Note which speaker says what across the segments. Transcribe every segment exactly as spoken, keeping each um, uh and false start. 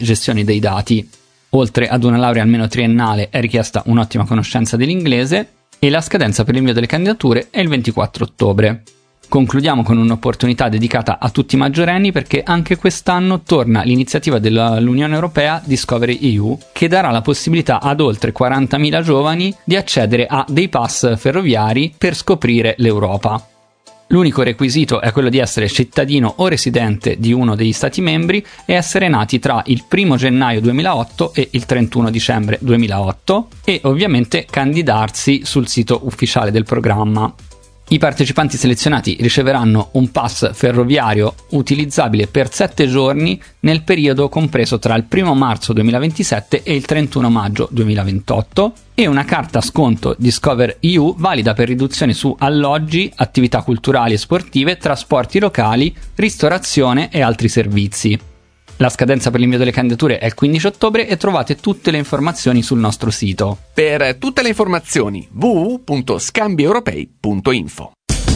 Speaker 1: gestione dei dati. Oltre ad una laurea almeno triennale è richiesta un'ottima conoscenza dell'inglese e la scadenza per l'invio delle candidature è il ventiquattro ottobre. Concludiamo con un'opportunità dedicata a tutti i maggiorenni perché anche quest'anno torna l'iniziativa dell'Unione Europea Discovery E U che darà la possibilità ad oltre quarantamila giovani di accedere a dei pass ferroviari per scoprire l'Europa. L'unico requisito è quello di essere cittadino o residente di uno degli Stati membri e essere nati tra il primo gennaio duemilaotto e il trentuno dicembre duemilaotto e ovviamente candidarsi sul sito ufficiale del programma. I partecipanti selezionati riceveranno un pass ferroviario utilizzabile per sette giorni nel periodo compreso tra il primo marzo duemilaventisette e il trentuno maggio duemilaventotto e una carta sconto Discover E U valida per riduzioni su alloggi, attività culturali e sportive, trasporti locali, ristorazione e altri servizi. La scadenza per l'invio delle candidature è il quindici ottobre e trovate tutte le informazioni sul nostro sito.
Speaker 2: Per tutte le informazioni w w w punto scambi europei punto info.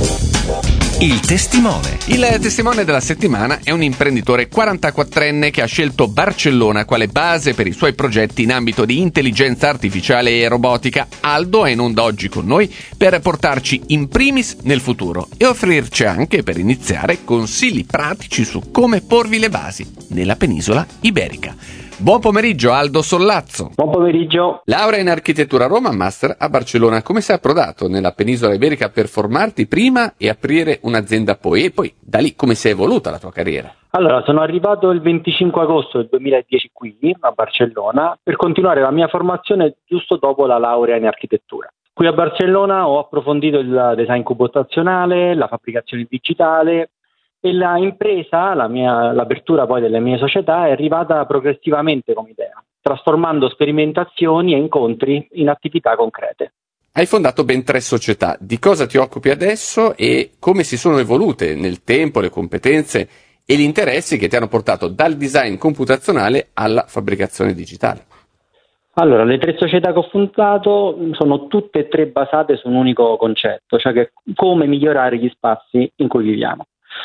Speaker 3: Il testimone.
Speaker 2: Il testimone della settimana è un imprenditore quarantaquattrenne che ha scelto Barcellona quale base per i suoi progetti in ambito di intelligenza artificiale e robotica. Aldo è in onda oggi con noi per portarci in primis nel futuro e offrirci anche, per iniziare, consigli pratici su come porvi le basi nella penisola iberica. Buon pomeriggio Aldo Sollazzo.
Speaker 4: Buon pomeriggio.
Speaker 2: Laurea in architettura a Roma, master a Barcellona. Come sei approdato nella penisola iberica per formarti prima e aprire un'azienda poi? E poi da lì come si è evoluta la tua carriera?
Speaker 4: Allora, sono arrivato il venticinque agosto del duemiladieci qui a Barcellona per continuare la mia formazione giusto dopo la laurea in architettura. Qui a Barcellona ho approfondito il design computazionale, la fabbricazione digitale, e la impresa, la mia, l'apertura poi delle mie società è arrivata progressivamente come idea, trasformando sperimentazioni e incontri in attività concrete.
Speaker 2: Hai fondato ben tre società. Di cosa ti occupi adesso e come si sono evolute nel tempo le competenze e gli interessi che ti hanno portato dal design computazionale alla fabbricazione digitale?
Speaker 4: Allora, le tre società che ho fondato sono tutte e tre basate su un unico concetto, cioè che come migliorare gli spazi in cui viviamo.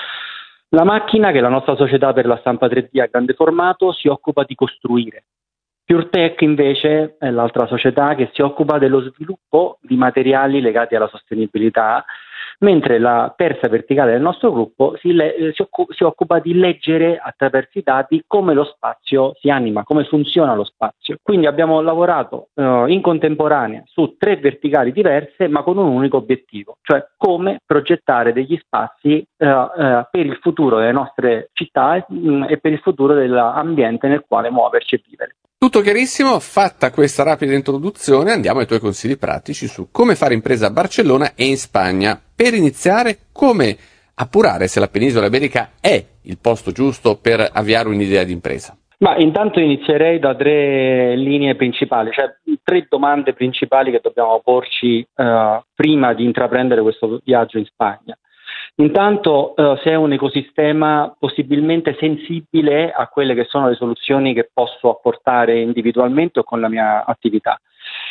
Speaker 4: La macchina, che è la nostra società per la stampa tre D a grande formato, si occupa di costruire. PureTech invece è l'altra società che si occupa dello sviluppo di materiali legati alla sostenibilità, mentre la terza verticale del nostro gruppo si, le- si, occu- si occupa di leggere attraverso i dati come lo spazio si anima, come funziona lo spazio. Quindi abbiamo lavorato uh, in contemporanea su tre verticali diverse ma con un unico obiettivo, cioè come progettare degli spazi uh, uh, per il futuro delle nostre città mh, e per il futuro dell'ambiente nel quale muoverci e vivere.
Speaker 2: Tutto chiarissimo, fatta questa rapida introduzione andiamo ai tuoi consigli pratici su come fare impresa a Barcellona e in Spagna. Per iniziare, come appurare se la penisola iberica è il posto giusto per avviare un'idea di impresa?
Speaker 4: Ma intanto inizierei da tre linee principali, cioè tre domande principali che dobbiamo porci uh, prima di intraprendere questo viaggio in Spagna. Intanto uh, se è un ecosistema possibilmente sensibile a quelle che sono le soluzioni che posso apportare individualmente o con la mia attività.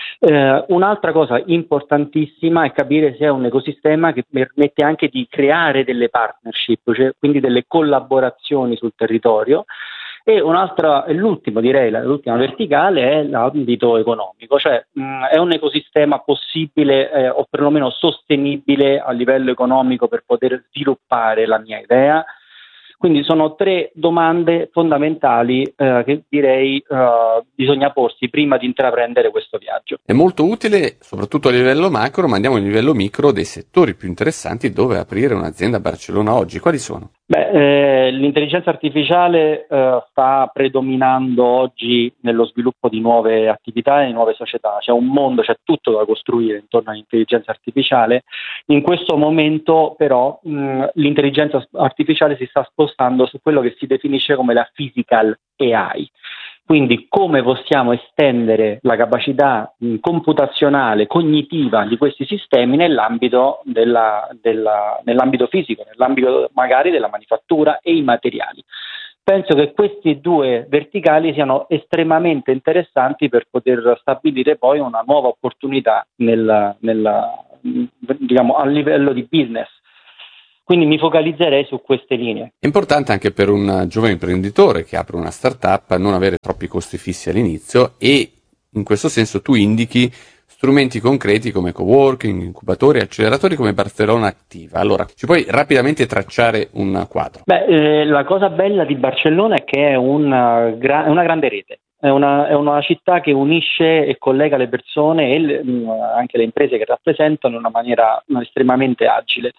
Speaker 4: Uh, un'altra cosa importantissima è capire se è un ecosistema che permette anche di creare delle partnership, cioè quindi delle collaborazioni sul territorio. E un'altra, l'ultimo direi, l'ultima verticale è l'ambito economico, cioè mh, è un ecosistema possibile eh, o perlomeno sostenibile a livello economico per poter sviluppare la mia idea. Quindi sono tre domande fondamentali eh, che direi eh, bisogna porsi prima di intraprendere questo viaggio.
Speaker 2: È molto utile, soprattutto a livello macro, ma andiamo a livello micro dei settori più interessanti dove aprire un'azienda a Barcellona oggi. Quali sono?
Speaker 4: Beh, eh, l'intelligenza artificiale eh, sta predominando oggi nello sviluppo di nuove attività e di nuove società. C'è un mondo, c'è tutto da costruire intorno all'intelligenza artificiale. In questo momento però mh, l'intelligenza artificiale si sta spostando su quello che si definisce come la physical A I. Quindi come possiamo estendere la capacità mh, computazionale, cognitiva di questi sistemi nell'ambito, della, della, nell'ambito fisico, nell'ambito magari della manifattura e i materiali. Penso che questi due verticali siano estremamente interessanti per poter stabilire poi una nuova opportunità nel, nel, diciamo, a livello di business. Quindi mi focalizzerei su queste linee.
Speaker 2: È importante anche per un giovane imprenditore che apre una startup non avere troppi costi fissi all'inizio, e in questo senso tu indichi strumenti concreti come coworking, incubatori, acceleratori come Barcellona Activa. Allora, ci puoi rapidamente tracciare un quadro?
Speaker 4: Beh, eh, la cosa bella di Barcellona è che è una, gra- una grande rete, è una, è una città che unisce e collega le persone e le, anche le imprese che rappresentano in una maniera estremamente agile.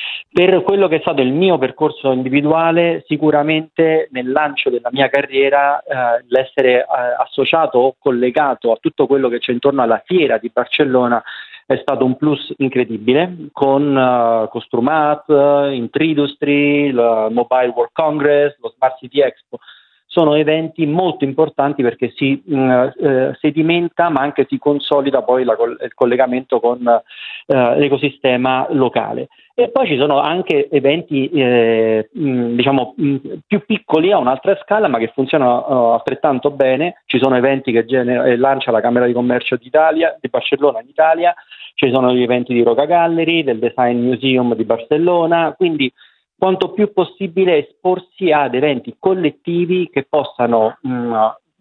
Speaker 4: Per quello che è stato il mio percorso individuale, sicuramente nel lancio della mia carriera eh, l'essere eh, associato o collegato a tutto quello che c'è intorno alla fiera di Barcellona è stato un plus incredibile, con uh, Costrumat, Intridustry, il Mobile World Congress, lo Smart City Expo. Sono eventi molto importanti perché si mh, eh, sedimenta ma anche si consolida poi la, il collegamento con eh, l'ecosistema locale. E poi ci sono anche eventi eh, mh, diciamo mh, più piccoli a un'altra scala ma che funzionano uh, altrettanto bene. Ci sono eventi che genera, eh, lancia la Camera di Commercio d'Italia, di Barcellona in Italia, ci sono gli eventi di Roca Gallery, del Design Museum di Barcellona, quindi quanto più possibile esporsi ad eventi collettivi che possano mh,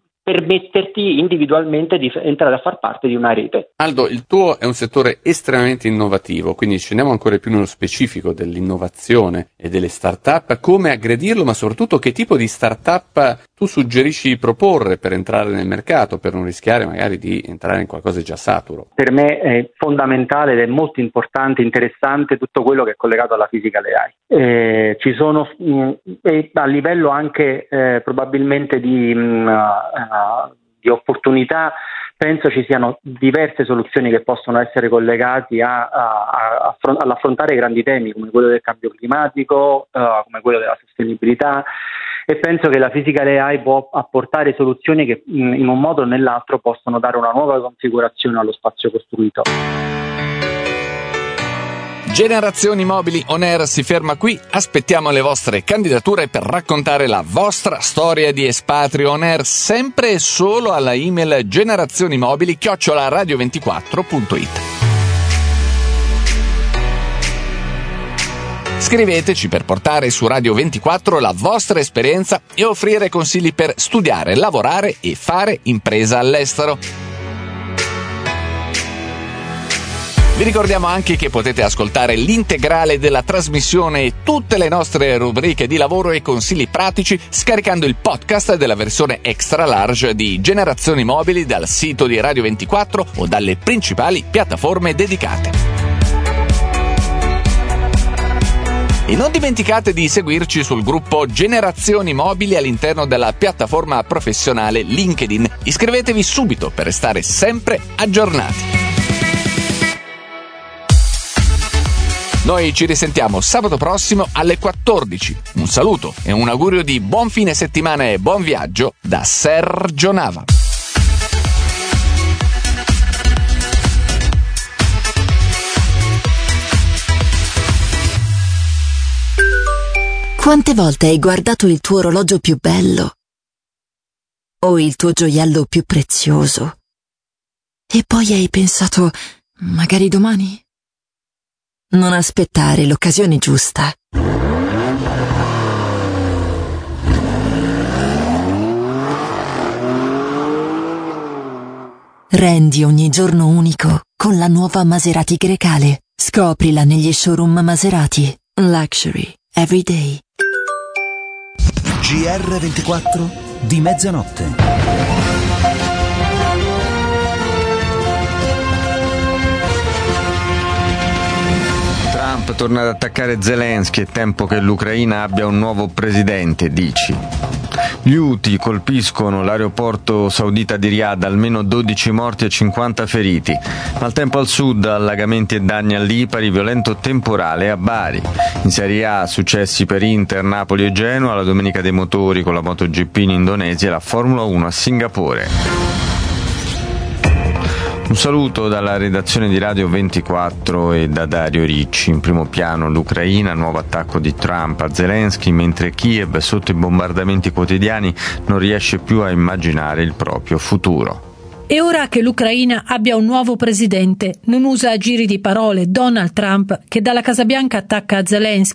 Speaker 4: permetterti individualmente di f- entrare a far parte di una rete.
Speaker 2: Aldo, il tuo è un settore estremamente innovativo, quindi scendiamo ancora più nello specifico dell'innovazione e delle start-up, come aggredirlo, ma soprattutto che tipo di start-up tu suggerisci proporre per entrare nel mercato, per non rischiare magari di entrare in qualcosa di già saturo.
Speaker 4: Per me è fondamentale ed è molto importante, interessante tutto quello che è collegato alla physical A I. Eh, ci sono mh, e a livello anche eh, probabilmente di, mh, uh, di opportunità, penso ci siano diverse soluzioni che possono essere collegate a, a, a, a, all'affrontare grandi temi come quello del cambio climatico, uh, come quello della sostenibilità, e penso che la physical A I può apportare soluzioni che in, in un modo o nell'altro possono dare una nuova configurazione allo spazio costruito.
Speaker 2: Generazioni Mobili On Air si ferma qui, aspettiamo le vostre candidature per raccontare la vostra storia di espatrio on air, sempre e solo alla email generazionimobili chiocciola radio ventiquattro punto it. Scriveteci per portare su Radio ventiquattro la vostra esperienza e offrire consigli per studiare, lavorare e fare impresa all'estero. Vi ricordiamo anche che potete ascoltare l'integrale della trasmissione e tutte le nostre rubriche di lavoro e consigli pratici scaricando il podcast della versione extra large di Generazioni Mobili dal sito di Radio ventiquattro o dalle principali piattaforme dedicate. E non dimenticate di seguirci sul gruppo Generazioni Mobili all'interno della piattaforma professionale LinkedIn. Iscrivetevi subito per restare sempre aggiornati. Noi ci risentiamo sabato prossimo alle quattordici. Un saluto e un augurio di buon fine settimana e buon viaggio da Sergio Nava.
Speaker 5: Quante volte hai guardato il tuo orologio più bello? O il tuo gioiello più prezioso? E poi hai pensato, magari domani? Non aspettare l'occasione giusta. Rendi ogni giorno unico con la nuova Maserati Grecale. Scoprila negli showroom Maserati. Luxury every day.
Speaker 3: G R ventiquattro di mezzanotte.
Speaker 6: Trump torna ad attaccare Zelensky, è tempo che l'Ucraina abbia un nuovo presidente, dici. Gli Houthi colpiscono l'aeroporto saudita di Riyadh, almeno dodici morti e cinquanta feriti. Maltempo al sud, allagamenti e danni a Lipari, violento temporale a Bari. In Serie A successi per Inter, Napoli e Genoa, la domenica dei motori con la MotoGP in Indonesia e la Formula uno a Singapore. Un saluto dalla redazione di Radio ventiquattro e da Dario Ricci. In primo piano l'Ucraina, nuovo attacco di Trump a Zelensky, mentre Kiev, sotto i bombardamenti quotidiani, non riesce più a immaginare il proprio futuro.
Speaker 7: È ora che l'Ucraina abbia un nuovo presidente. Non usa giri di parole Donald Trump, che dalla Casa Bianca attacca Zelensky.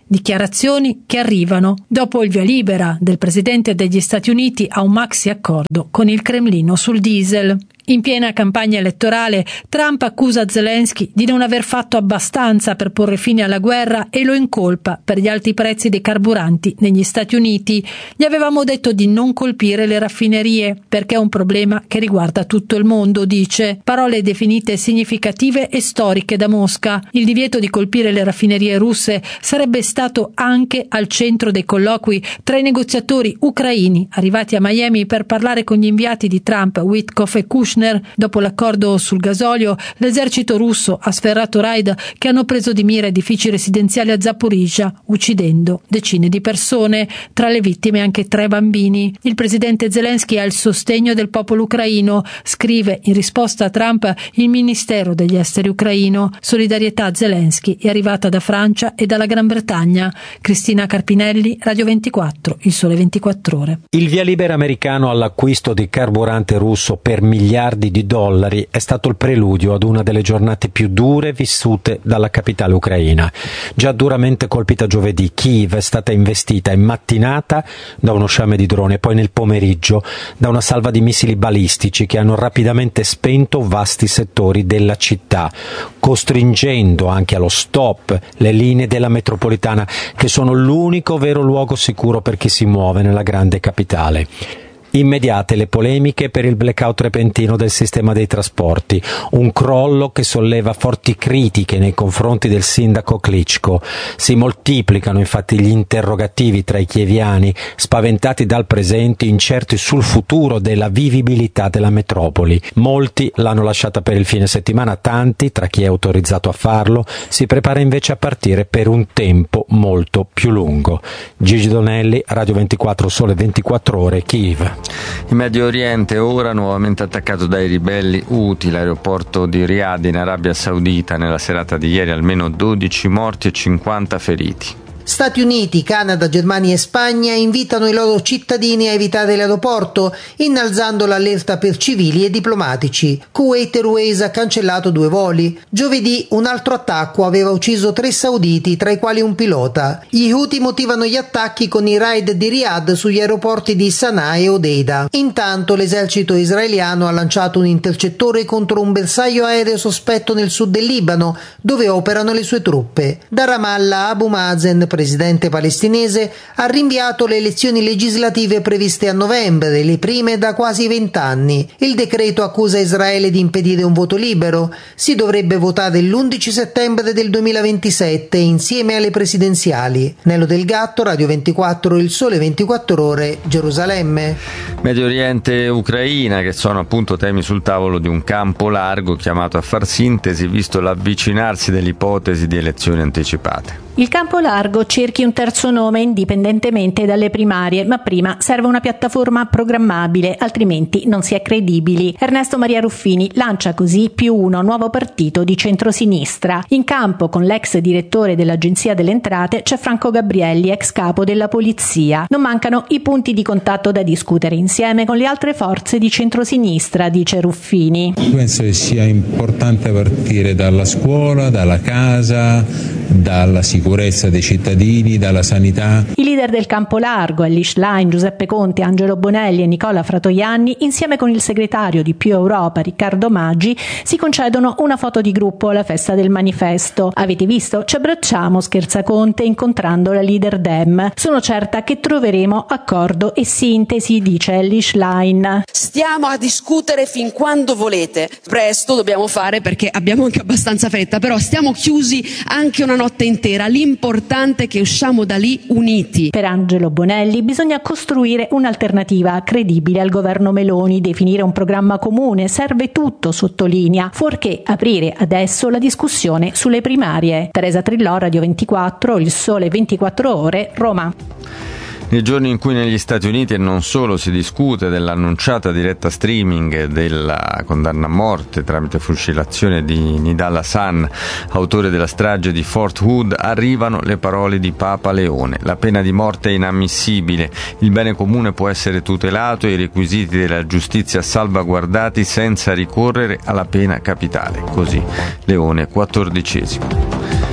Speaker 7: Dichiarazioni che arrivano dopo il via libera del presidente degli Stati Uniti a un maxi accordo con il Cremlino sul diesel. In piena campagna elettorale, Trump accusa Zelensky di non aver fatto abbastanza per porre fine alla guerra e lo incolpa per gli alti prezzi dei carburanti negli Stati Uniti. Gli avevamo detto di non colpire le raffinerie perché è un problema che riguarda tutto il mondo, dice. Parole definite significative e storiche da Mosca. Il divieto di colpire le raffinerie russe sarebbe stato anche al centro dei colloqui tra i negoziatori ucraini arrivati a Miami per parlare con gli inviati di Trump, Witkoff e Kushner. Dopo l'accordo sul gasolio, l'esercito russo ha sferrato raid che hanno preso di mira edifici residenziali a Zaporizhzhia, uccidendo decine di persone, tra le vittime anche tre bambini. Il presidente Zelensky ha il sostegno del popolo ucraino, scrive in risposta a Trump il Ministero degli Esteri ucraino. Solidarietà a Zelensky è arrivata da Francia e dalla Gran Bretagna. Cristina Carpinelli, Radio ventiquattro, Il Sole ventiquattro Ore.
Speaker 8: Il via libera americano all'acquisto di carburante russo per miliardi di dollari è stato il preludio ad una delle giornate più dure vissute dalla capitale ucraina. Già duramente colpita giovedì, Kiev è stata investita in mattinata da uno sciame di drone e poi nel pomeriggio da una salva di missili balistici che hanno rapidamente spento vasti settori della città, costringendo anche allo stop le linee della metropolitana, che sono l'unico vero luogo sicuro per chi si muove nella grande capitale. Immediate le polemiche per il blackout repentino del sistema dei trasporti, un crollo che solleva forti critiche nei confronti del sindaco Klitschko. Si moltiplicano infatti gli interrogativi tra i chieviani, spaventati dal presente, incerti sul futuro della vivibilità della metropoli. Molti l'hanno lasciata per il fine settimana, tanti, tra chi è autorizzato a farlo, si prepara invece a partire per un tempo molto più lungo. Gigi Donelli, Radio ventiquattro, Sole ventiquattro Ore, Kiev.
Speaker 6: In Medio Oriente, ora nuovamente attaccato dai ribelli Houthi, l'aeroporto di Riyadh in Arabia Saudita. Nella serata di ieri almeno dodici morti e cinquanta feriti.
Speaker 9: Stati Uniti, Canada, Germania e Spagna invitano i loro cittadini a evitare l'aeroporto, innalzando l'allerta per civili e diplomatici. Kuwait Airways ha cancellato due voli. Giovedì un altro attacco aveva ucciso tre sauditi, tra i quali un pilota. Gli Houthi motivano gli attacchi con i raid di Riyadh sugli aeroporti di Sana'a e Hodeida. Intanto l'esercito israeliano ha lanciato un intercettore contro un bersaglio aereo sospetto nel sud del Libano, dove operano le sue truppe. Da Ramallah, Abu Mazen, presidente palestinese, ha rinviato le elezioni legislative previste a novembre, le prime da quasi vent'anni. Il decreto accusa Israele di impedire un voto libero. Si dovrebbe votare l'undici settembre del duemilaventisette insieme alle presidenziali. Nello Del Gatto, Radio ventiquattro, Il Sole ventiquattro Ore, Gerusalemme.
Speaker 6: Medio Oriente e Ucraina, che sono appunto temi sul tavolo di un campo largo chiamato a far sintesi, visto l'avvicinarsi dell'ipotesi di elezioni anticipate.
Speaker 10: Il campo largo cerchi un terzo nome indipendentemente dalle primarie, ma prima serve una piattaforma programmabile, altrimenti non si è credibili. Ernesto Maria Ruffini lancia così Più Uno, nuovo partito di centrosinistra. In campo, con l'ex direttore dell'Agenzia delle Entrate, c'è Franco Gabrielli, ex capo della Polizia. Non mancano i punti di contatto da discutere insieme con le altre forze di centrosinistra, dice Ruffini.
Speaker 11: Penso che sia importante partire dalla scuola, dalla casa, dalla sicurezza dei cittadini, dalla sanità.
Speaker 10: I leader del campo largo, Elly Schlein, Giuseppe Conte, Angelo Bonelli e Nicola Fratoianni, insieme con il segretario di Più Europa, Riccardo Maggi, si concedono una foto di gruppo alla festa del manifesto. Avete visto? Ci abbracciamo, scherza Conte, incontrando la leader Dem. Sono certa che troveremo accordo e sintesi, dice Elly Schlein.
Speaker 12: Stiamo a discutere fin quando volete. Presto dobbiamo fare perché abbiamo anche abbastanza fretta, però stiamo chiusi anche una notte intera. L'importante è che usciamo da lì uniti.
Speaker 10: Per Angelo Bonelli bisogna costruire un'alternativa credibile al governo Meloni, definire un programma comune, serve tutto, sottolinea, fuorché aprire adesso la discussione sulle primarie. Teresa Trillò, Radio ventiquattro, Il Sole ventiquattro Ore, Roma.
Speaker 6: Nei giorni in cui negli Stati Uniti e non solo si discute dell'annunciata diretta streaming della condanna a morte tramite fucilazione di Nidal Hasan, autore della strage di Fort Hood, arrivano le parole di Papa Leone. La pena di morte è inammissibile, il bene comune può essere tutelato e i requisiti della giustizia salvaguardati senza ricorrere alla pena capitale. Così Leone quattordicesimo.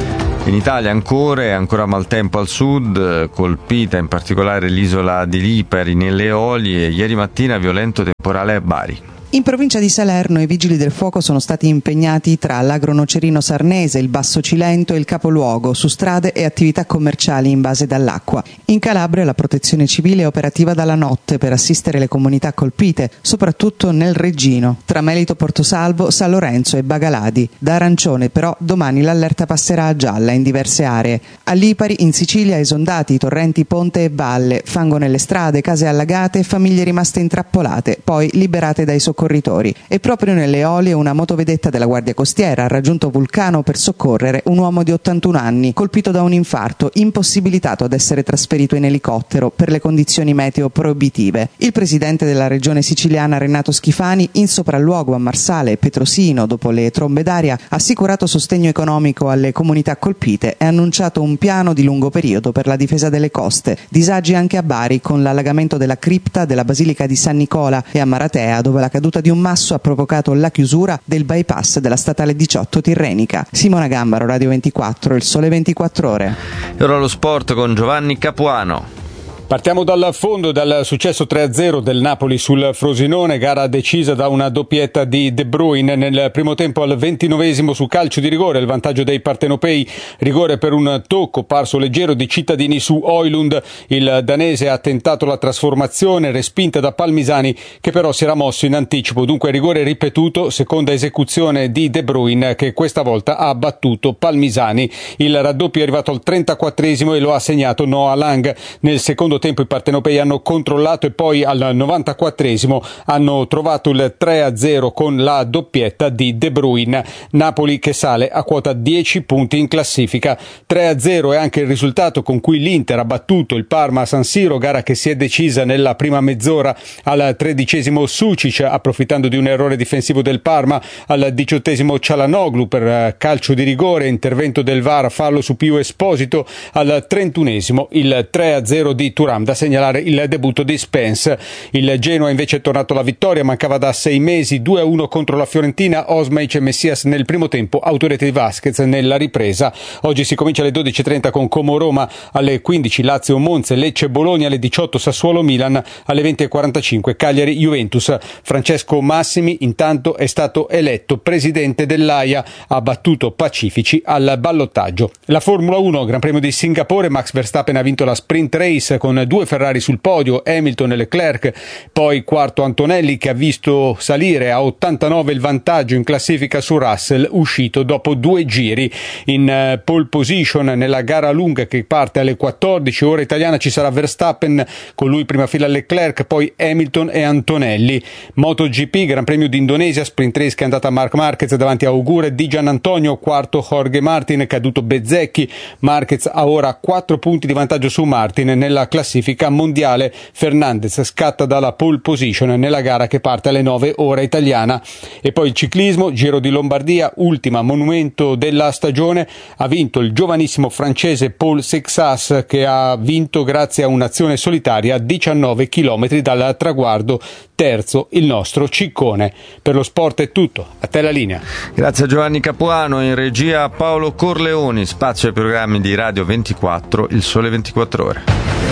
Speaker 6: In Italia ancora e ancora maltempo al sud, colpita in particolare l'isola di Lipari nelle Eolie, ieri mattina violento temporale a Bari.
Speaker 13: In provincia di Salerno i vigili del fuoco sono stati impegnati tra l'Agronocerino Sarnese, il Basso Cilento e il capoluogo su strade e attività commerciali invase dall'acqua. In Calabria la protezione civile è operativa dalla notte per assistere le comunità colpite, soprattutto nel Reggino, tra Melito Portosalvo, San Lorenzo e Bagaladi. Da arancione però domani l'allerta passerà a gialla in diverse aree. A Lipari in Sicilia esondati, torrenti, ponte e valle, fango nelle strade, case allagate, famiglie rimaste intrappolate, poi liberate dai soccorritori. E proprio nelle Eolie una motovedetta della Guardia Costiera ha raggiunto Vulcano per soccorrere un uomo di ottantuno anni colpito da un infarto, impossibilitato ad essere trasferito in elicottero per le condizioni meteo proibitive. Il presidente della regione siciliana Renato Schifani, in sopralluogo a Marsale e Petrosino dopo le trombe d'aria, ha assicurato sostegno economico alle comunità colpite e ha annunciato un piano di lungo periodo per la difesa delle coste. Disagi anche a Bari con l'allagamento della cripta della Basilica di San Nicola e a Maratea dove la caduta di un masso ha provocato la chiusura del bypass della statale diciotto Tirrenica. Simona Gambaro, Radio ventiquattro, Il Sole ventiquattro Ore.
Speaker 6: E ora lo sport con Giovanni Capuano.
Speaker 14: Partiamo dal fondo, dal successo tre a zero del Napoli sul Frosinone, gara decisa da una doppietta di De Bruyne nel primo tempo al ventinovesimo su calcio di rigore, il vantaggio dei partenopei, rigore per un tocco parso leggero di Cittadini su Højlund. Il danese ha tentato la trasformazione respinta da Palmisani che però si era mosso in anticipo, dunque rigore ripetuto, seconda esecuzione di De Bruyne che questa volta ha battuto Palmisani. Il raddoppio è arrivato al trentaquattresimo e lo ha segnato Noah Lang. Nel secondo tempo i partenopei hanno controllato e poi al novantaquattresimo hanno trovato il tre a zero con la doppietta di De Bruyne. Napoli che sale a quota dieci punti in classifica. tre a zero è anche il risultato con cui l'Inter ha battuto il Parma a San Siro, gara che si è decisa nella prima mezz'ora. Al tredicesimo Sucic, approfittando di un errore difensivo del Parma, al diciottesimo Çalhanoğlu per calcio di rigore, intervento del V A R, fallo su Pio Esposito. Al trentunesimo il tre a zero di Turam. Da segnalare il debutto di Spence. Il Genoa invece è tornato alla vittoria, mancava da sei mesi, due a uno contro la Fiorentina, Osmaic e Messias nel primo tempo, Autorete di Vasquez nella ripresa. Oggi si comincia alle dodici e trenta con Como Roma, alle quindici Lazio Monza, Lecce Bologna, alle diciotto Sassuolo Milan, alle venti e quarantacinque Cagliari Juventus. Francesco Massimi intanto è stato eletto presidente dell'A I A, ha battuto Pacifici al ballottaggio. La Formula uno, Gran Premio di Singapore, Max Verstappen ha vinto la sprint race con due Ferrari sul podio, Hamilton e Leclerc, poi quarto Antonelli che ha visto salire a ottantanove il vantaggio in classifica su Russell, uscito dopo due giri. In pole position nella gara lunga che parte alle quattordici ora italiana ci sarà Verstappen, con lui prima fila Leclerc, poi Hamilton e Antonelli. MotoGP, Gran Premio d'Indonesia, sprint race che è andata a Marc Marquez davanti a Augur e Di Giannantonio, quarto Jorge Martin, caduto Bezzecchi. Marquez ha ora quattro punti di vantaggio su Martin nella classifica mondiale. Fernandez scatta dalla pole position nella gara che parte alle nove ora italiana. E poi il ciclismo, Giro di Lombardia, ultima monumento della stagione, ha vinto il giovanissimo francese Paul Sexas che ha vinto grazie a un'azione solitaria a diciannove chilometri dal traguardo, terzo il nostro Ciccone. Per lo sport è tutto, a te la linea.
Speaker 6: Grazie a Giovanni Capuano, in regia Paolo Corleoni, spazio ai programmi di Radio ventiquattro, Il Sole ventiquattro Ore.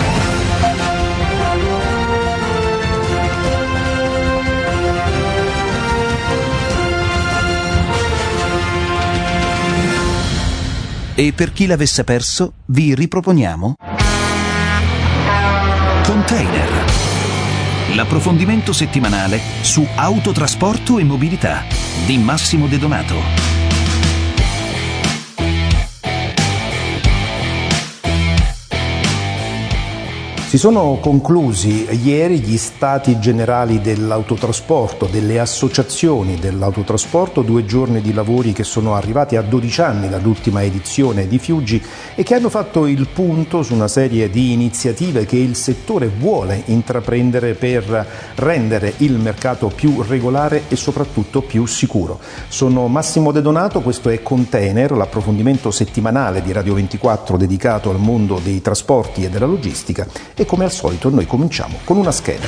Speaker 3: E per chi l'avesse perso, vi riproponiamo Container, l'approfondimento settimanale su autotrasporto e mobilità di Massimo De Donato.
Speaker 15: Si sono conclusi ieri gli stati generali dell'autotrasporto, delle associazioni dell'autotrasporto, due giorni di lavori che sono arrivati a dodici anni dall'ultima edizione di Fiuggi e che hanno fatto il punto su una serie di iniziative che il settore vuole intraprendere per rendere il mercato più regolare e soprattutto più sicuro. Sono Massimo De Donato, questo è Container, l'approfondimento settimanale di Radio ventiquattro dedicato al mondo dei trasporti e della logistica. E come al solito noi cominciamo con una scheda.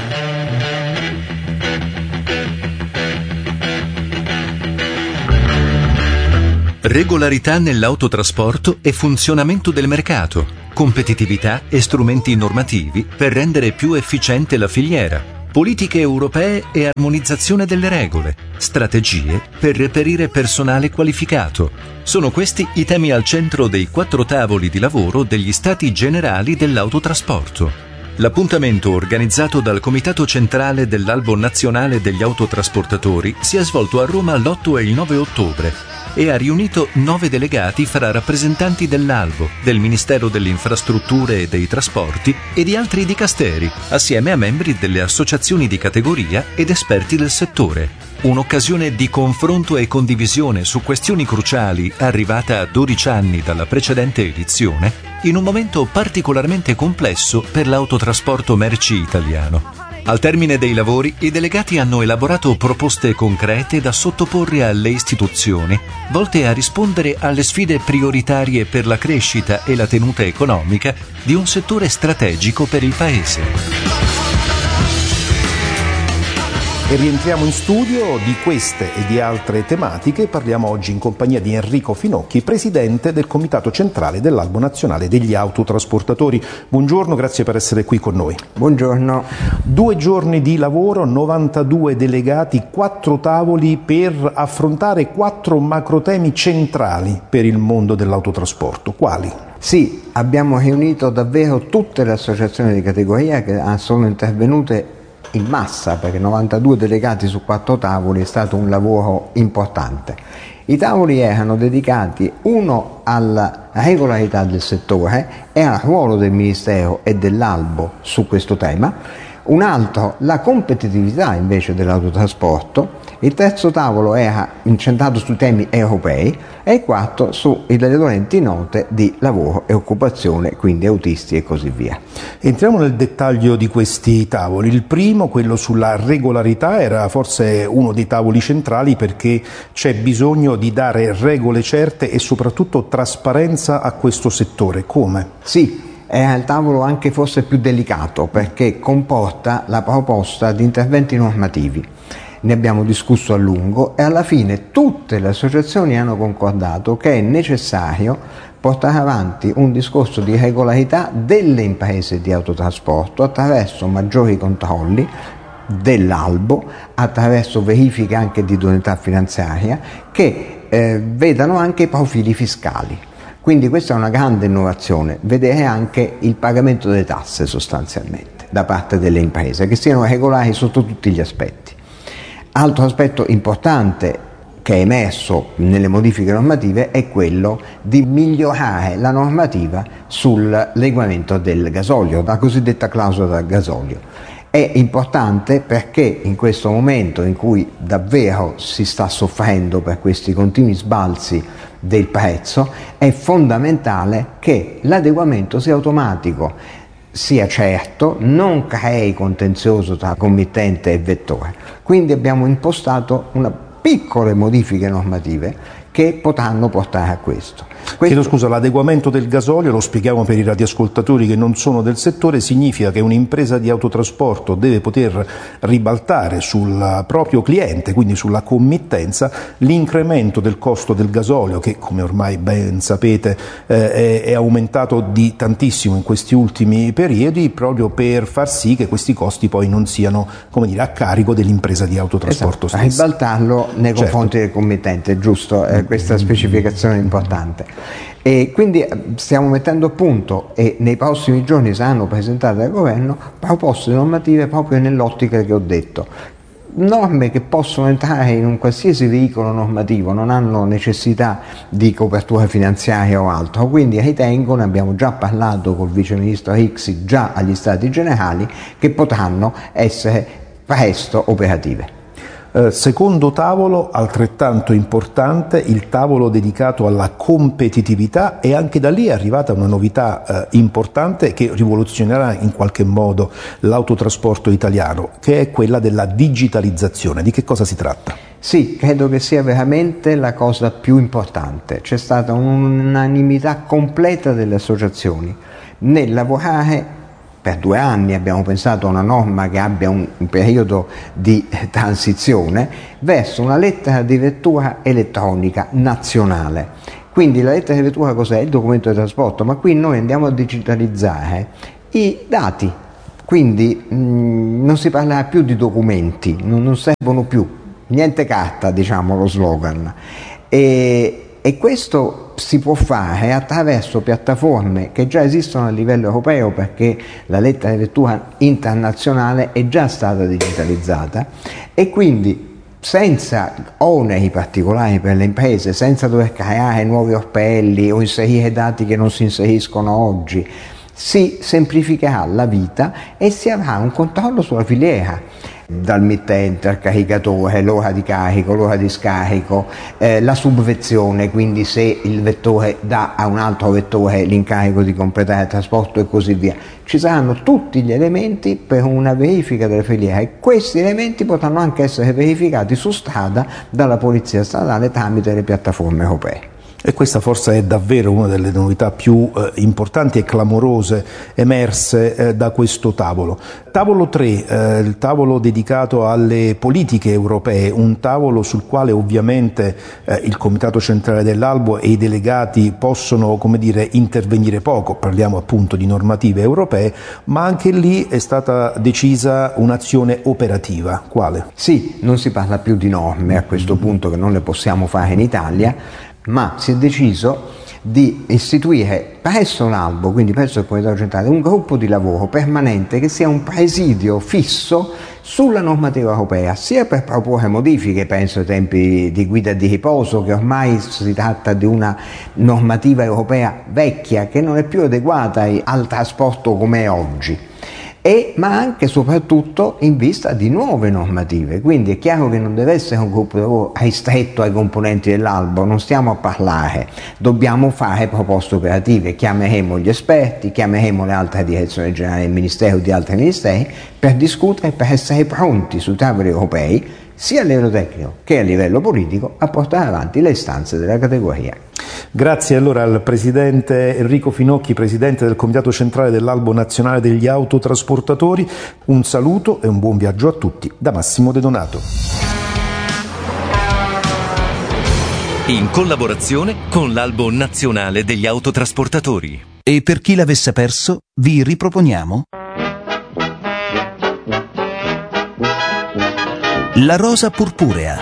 Speaker 16: regolarità nell'autotrasporto e funzionamento del mercato, competitività e strumenti normativi per rendere più efficiente la filiera, politiche europee e armonizzazione delle regole, strategie per reperire personale qualificato. Sono questi i temi al centro dei quattro tavoli di lavoro degli Stati Generali dell'autotrasporto. L'appuntamento organizzato dal Comitato Centrale dell'Albo Nazionale degli Autotrasportatori si è svolto a Roma l'otto e il nove ottobre e ha riunito nove delegati fra rappresentanti dell'Albo, del Ministero delle Infrastrutture e dei Trasporti e di altri dicasteri, assieme a membri delle associazioni di categoria ed esperti del settore. Un'occasione di confronto e condivisione su questioni cruciali arrivata a dodici anni dalla precedente edizione, in un momento particolarmente complesso per l'autotrasporto merci italiano. Al termine dei lavori, i delegati hanno elaborato proposte concrete da sottoporre alle istituzioni, volte a rispondere alle sfide prioritarie per la crescita e la tenuta economica di un settore strategico per il Paese.
Speaker 15: E rientriamo in studio. Di queste e di altre tematiche parliamo oggi in compagnia di Enrico Finocchi, presidente del Comitato Centrale dell'Albo Nazionale degli Autotrasportatori. Buongiorno, grazie per essere qui con noi.
Speaker 17: Buongiorno.
Speaker 15: Due giorni di lavoro, novantadue delegati, quattro tavoli per affrontare quattro macrotemi centrali per il mondo dell'autotrasporto. Quali?
Speaker 17: Sì, abbiamo riunito davvero tutte le associazioni di categoria che sono intervenute in massa, perché novantadue delegati su quattro tavoli è stato un lavoro importante. I tavoli erano dedicati uno alla regolarità del settore e al ruolo del Ministero e dell'Albo su questo tema, un altro la competitività invece dell'autotrasporto, il terzo tavolo era incentrato sui temi europei e il quarto sulle dolenti note di lavoro e occupazione, quindi autisti e così via.
Speaker 15: Entriamo nel dettaglio di questi tavoli. Il primo, quello sulla regolarità, era forse uno dei tavoli centrali perché c'è bisogno di dare regole certe e soprattutto trasparenza a questo settore. Come?
Speaker 17: Sì. È il tavolo anche forse più delicato perché comporta la proposta di interventi normativi. Ne abbiamo discusso a lungo e alla fine tutte le associazioni hanno concordato che è necessario portare avanti un discorso di regolarità delle imprese di autotrasporto attraverso maggiori controlli dell'Albo, attraverso verifiche anche di idoneità finanziaria che eh, vedano anche i profili fiscali. Quindi questa è una grande innovazione, vedere anche il pagamento delle tasse sostanzialmente da parte delle imprese, che siano regolari sotto tutti gli aspetti. Altro aspetto importante che è emerso nelle modifiche normative è quello di migliorare la normativa sul regolamento del gasolio, la cosiddetta clausola del gasolio. È importante perché in questo momento in cui davvero si sta soffrendo per questi continui sbalzi del prezzo, è fondamentale che l'adeguamento sia automatico, sia certo, non crei contenzioso tra committente e vettore. Quindi abbiamo impostato una piccole modifiche normative che potranno portare a questo. questo.
Speaker 15: Chiedo scusa, l'adeguamento del gasolio, lo spieghiamo per i radioascoltatori che non sono del settore, significa che un'impresa di autotrasporto deve poter ribaltare sul proprio cliente, quindi sulla committenza, l'incremento del costo del gasolio che, come ormai ben sapete, eh, è, è aumentato di tantissimo in questi ultimi periodi, proprio per far sì che questi costi poi non siano, come dire, a carico dell'impresa di autotrasporto
Speaker 17: esatto,
Speaker 15: stessa.
Speaker 17: Ribaltarlo nei
Speaker 15: certo.
Speaker 17: confronti del committente, giusto? Eh, questa specificazione è importante. E quindi stiamo mettendo a punto e nei prossimi giorni saranno presentate dal governo proposte normative proprio nell'ottica che ho detto. Norme che possono entrare in un qualsiasi veicolo normativo, non hanno necessità di copertura finanziaria o altro, quindi ritengo, ne abbiamo già parlato col vice ministro Rixi già agli Stati Generali, che potranno essere presto operative.
Speaker 15: Eh, secondo tavolo, altrettanto importante, il tavolo dedicato alla competitività, e anche da lì è arrivata una novità eh, importante che rivoluzionerà in qualche modo l'autotrasporto italiano, che è quella della digitalizzazione. Di che cosa si tratta?
Speaker 17: Sì, credo che sia veramente la cosa più importante. C'è stata un'unanimità completa delle associazioni nel lavorare per due anni, abbiamo pensato a una norma che abbia un, un periodo di transizione verso una lettera di vettura elettronica nazionale. Quindi la lettera di vettura cos'è? Il documento di trasporto, ma qui noi andiamo a digitalizzare i dati, quindi mh, non si parlerà più di documenti, non, non servono più, niente carta, diciamo lo slogan. E, e questo si può fare attraverso piattaforme che già esistono a livello europeo, perché la lettera di vettura internazionale è già stata digitalizzata, e quindi senza oneri particolari per le imprese, senza dover creare nuovi orpelli o inserire dati che non si inseriscono oggi, si semplificherà la vita e si avrà un controllo sulla filiera, dal mittente al caricatore, l'ora di carico, l'ora di scarico, eh, la subvezione, quindi se il vettore dà a un altro vettore l'incarico di completare il trasporto e così via. Ci saranno tutti gli elementi per una verifica delle filiere, e questi elementi potranno anche essere verificati su strada dalla polizia stradale tramite le piattaforme europee.
Speaker 15: E questa forse è davvero una delle novità più eh, importanti e clamorose emerse eh, da questo tavolo. Tavolo tre, eh, il tavolo dedicato alle politiche europee, un tavolo sul quale ovviamente eh, il Comitato Centrale dell'Albo e i delegati possono, come dire, intervenire poco, parliamo appunto di normative europee, ma anche lì è stata decisa un'azione operativa. Quale?
Speaker 17: Sì, non si parla più di norme a questo punto, che non le possiamo fare in Italia, ma si è deciso di istituire presso l'Albo, quindi presso il Comitato Centrale, un gruppo di lavoro permanente che sia un presidio fisso sulla normativa europea, sia per proporre modifiche, penso ai tempi di guida di riposo, che ormai si tratta di una normativa europea vecchia che non è più adeguata al trasporto come è oggi. E, ma anche e soprattutto in vista di nuove normative, quindi è chiaro che non deve essere un gruppo di lavoro ristretto ai componenti dell'Albo, non stiamo a parlare, dobbiamo fare proposte operative, chiameremo gli esperti, chiameremo le altre direzioni generali del Ministero e di altri ministeri per discutere e per essere pronti sui tavoli europei, sia a livello tecnico che a livello politico, a portare avanti le istanze della categoria.
Speaker 15: Grazie allora al Presidente Enrico Finocchi, Presidente del Comitato Centrale dell'Albo Nazionale degli Autotrasportatori. Un saluto e un buon viaggio a tutti da Massimo De Donato.
Speaker 16: In collaborazione con l'Albo Nazionale degli Autotrasportatori.
Speaker 3: E per chi l'avesse perso, vi riproponiamo La rosa purpurea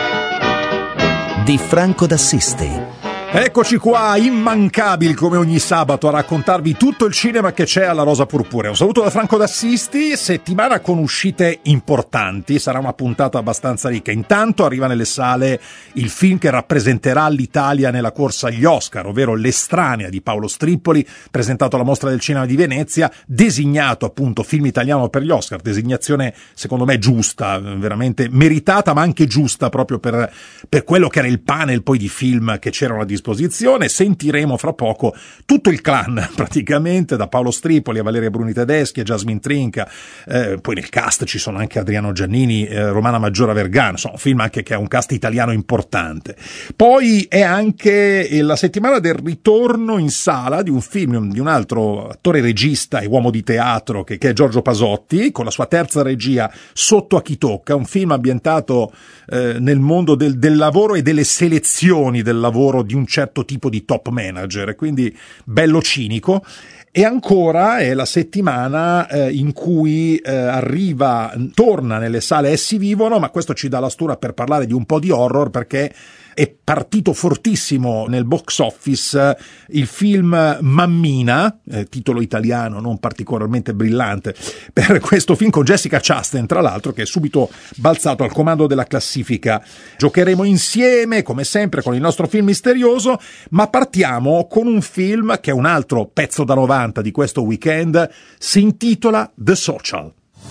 Speaker 3: di Franco d'Assisi.
Speaker 18: Eccoci qua, immancabili come ogni sabato a raccontarvi tutto il cinema che c'è alla Rosa Purpurea. Un saluto da Franco d'Assisi, settimana con uscite importanti, sarà una puntata abbastanza ricca. Intanto arriva nelle sale il film che rappresenterà l'Italia nella corsa agli Oscar, ovvero L'Estranea di Paolo Strippoli, presentato alla Mostra del Cinema di Venezia, designato appunto film italiano per gli Oscar, designazione secondo me giusta, veramente meritata ma anche giusta proprio per, per quello che era il panel poi di film che c'erano a disposizione. Sentiremo fra poco tutto il clan praticamente, da Paolo Stripoli a Valeria Bruni Tedeschi a Jasmine Trinca, eh, poi nel cast ci sono anche Adriano Giannini, eh, Romana Maggiora Vergano, insomma un film anche che ha un cast italiano importante. Poi è anche la settimana del ritorno in sala di un film di un altro attore regista e uomo di teatro che, che è Giorgio Pasotti, con la sua terza regia Sotto a chi tocca, un film ambientato eh, nel mondo del, del lavoro e delle selezioni del lavoro di un certo tipo di top manager, quindi bello cinico. E ancora è la settimana eh, in cui eh, arriva, torna nelle sale Essi vivono, ma questo ci dà la stura per parlare di un po' di horror, perché è partito fortissimo nel box office il film Mammina, eh, titolo italiano non particolarmente brillante per questo film, con Jessica Chastain tra l'altro, che è subito balzato al comando della classifica. Giocheremo insieme come sempre con il nostro film misterioso, ma partiamo con un film che è un altro pezzo da novanta di questo weekend, si intitola The Social.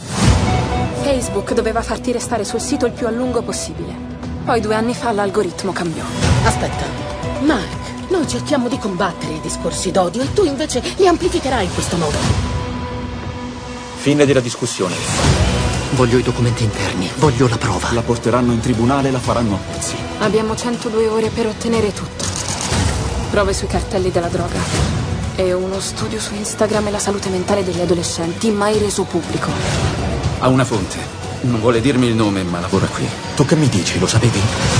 Speaker 19: Facebook doveva farti restare sul sito il più a lungo possibile. Poi due anni fa l'algoritmo cambiò.
Speaker 20: Aspetta, Mike, noi cerchiamo di combattere i discorsi d'odio e tu invece li amplificherai in questo modo.
Speaker 21: Fine della discussione.
Speaker 20: Voglio i documenti interni, voglio la prova.
Speaker 21: La porteranno in tribunale e la faranno a pezzi.
Speaker 19: Abbiamo centodue ore per ottenere tutto. Prove sui cartelli della droga. E uno studio su Instagram e la salute mentale degli adolescenti, mai reso pubblico.
Speaker 21: Ha una fonte. Non vuole dirmi il nome, ma lavora qui. Tu che mi dici, lo sapevi?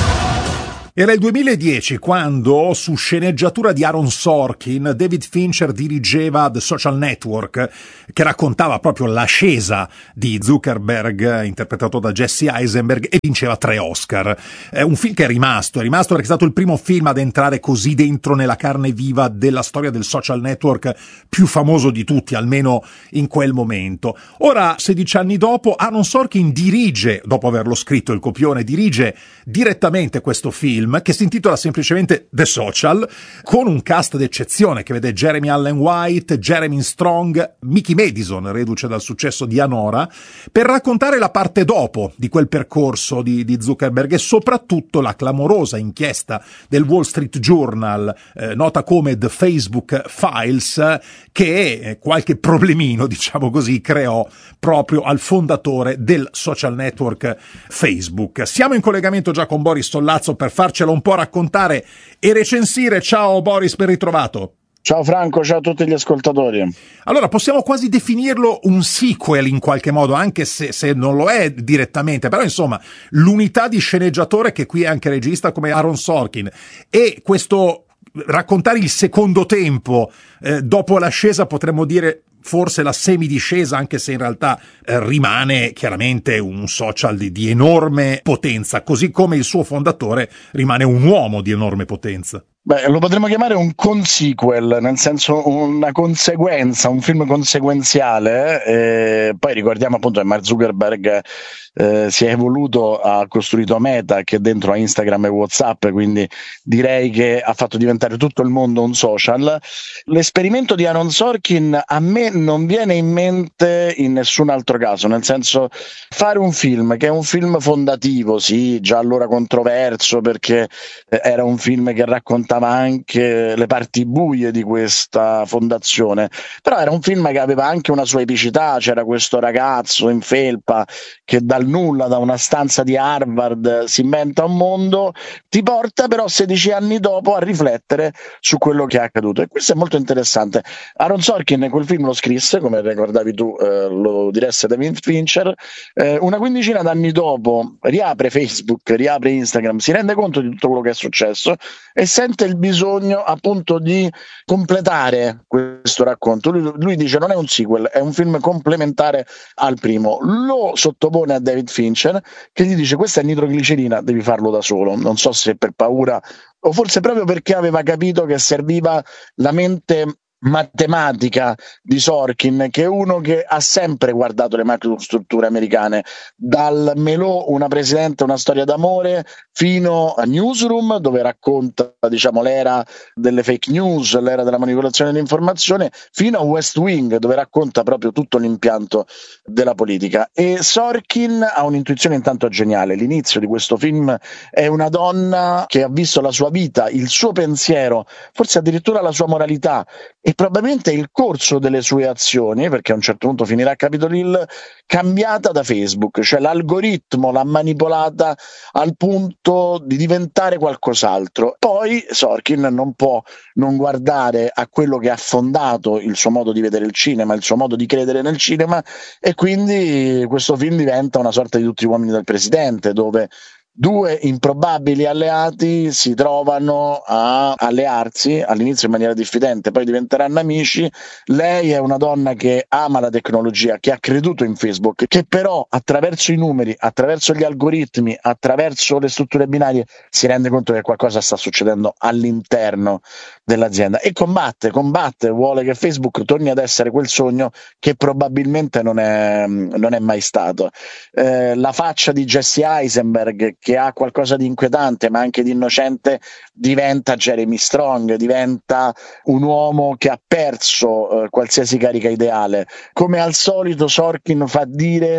Speaker 18: Era il duemiladieci quando, su sceneggiatura di Aaron Sorkin, David Fincher dirigeva The Social Network, che raccontava proprio l'ascesa di Zuckerberg, interpretato da Jesse Eisenberg, e vinceva tre Oscar. È un film che è rimasto, è rimasto perché è stato il primo film ad entrare così dentro nella carne viva della storia del social network più famoso di tutti, almeno in quel momento. Ora, sedici anni dopo, Aaron Sorkin dirige, dopo averlo scritto il copione, dirige direttamente questo film, che si intitola semplicemente The Social, con un cast d'eccezione che vede Jeremy Allen White, Jeremy Strong, Mickey Madison, reduce dal successo di Anora, per raccontare la parte dopo di quel percorso di, di Zuckerberg e soprattutto la clamorosa inchiesta del Wall Street Journal, eh, nota come The Facebook Files, che eh, qualche problemino, diciamo così, creò proprio al fondatore del social network Facebook. Siamo in collegamento già con Boris Sollazzo per farcelo un po' raccontare e recensire. Ciao Boris, ben ritrovato.
Speaker 1: Ciao Franco, ciao a tutti gli ascoltatori.
Speaker 18: Allora, possiamo quasi definirlo un sequel in qualche modo, anche se, se non lo è direttamente, però insomma, l'unità di sceneggiatore, che qui è anche regista come Aaron Sorkin, e questo raccontare il secondo tempo, eh, dopo l'ascesa, potremmo dire forse la semidiscesa, anche se in realtà eh, rimane chiaramente un social di, di enorme potenza, così come il suo fondatore rimane un uomo di enorme potenza.
Speaker 1: Beh, lo potremmo chiamare un consequel, nel senso una conseguenza, un film conseguenziale. Eh, poi ricordiamo appunto che Mark Zuckerberg eh, si è evoluto, ha costruito Meta, che dentro ha Instagram e WhatsApp, quindi direi che ha fatto diventare tutto il mondo un social. L'esperimento di Aaron Sorkin a me non viene in mente in nessun altro caso, nel senso, fare un film che è un film fondativo, sì, già allora controverso, perché eh, era un film che raccontava anche le parti buie di questa fondazione, però era un film che aveva anche una sua epicità. C'era questo ragazzo in felpa che dal nulla, da una stanza di Harvard, si inventa un mondo, ti porta però sedici anni dopo a riflettere su quello che è accaduto, e questo è molto interessante. Aaron Sorkin quel film lo scrisse, come ricordavi tu, eh, lo diresse David Fincher. Eh, una quindicina d'anni dopo riapre Facebook, riapre Instagram, si rende conto di tutto quello che è successo e sente il bisogno appunto di completare questo racconto. Lui, lui dice non è un sequel, è un film complementare al primo. Lo sottopone a David Fincher, che gli dice questa è nitroglicerina, devi farlo da solo. Non so se per paura o forse proprio perché aveva capito che serviva la mente matematica di Sorkin, che è uno che ha sempre guardato le macrostrutture americane, dal Melò, una presidente, una storia d'amore, fino a Newsroom, dove racconta, diciamo, l'era delle fake news, l'era della manipolazione dell'informazione, fino a West Wing, dove racconta proprio tutto l'impianto della politica. E Sorkin ha un'intuizione intanto geniale. L'inizio di questo film è una donna che ha visto la sua vita, il suo pensiero, forse addirittura la sua moralità e probabilmente il corso delle sue azioni, perché a un certo punto finirà a Capitol Hill, cambiata da Facebook, cioè l'algoritmo l'ha manipolata al punto di diventare qualcos'altro. Poi Sorkin non può non guardare a quello che ha fondato il suo modo di vedere il cinema, il suo modo di credere nel cinema, e quindi questo film diventa una sorta di Tutti gli uomini del presidente, dove due improbabili alleati si trovano a allearsi, all'inizio in maniera diffidente, poi diventeranno amici. Lei è una donna che ama la tecnologia, che ha creduto in Facebook, che però attraverso i numeri, attraverso gli algoritmi, attraverso le strutture binarie si rende conto che qualcosa sta succedendo all'interno dell'azienda e combatte, combatte, vuole che Facebook torni ad essere quel sogno che probabilmente non è, non è mai stato. Eh, la faccia di Jesse Eisenberg, che ha qualcosa di inquietante ma anche di innocente, diventa Jeremy Strong, diventa un uomo che ha perso eh, qualsiasi carica ideale. Come al solito Sorkin fa dire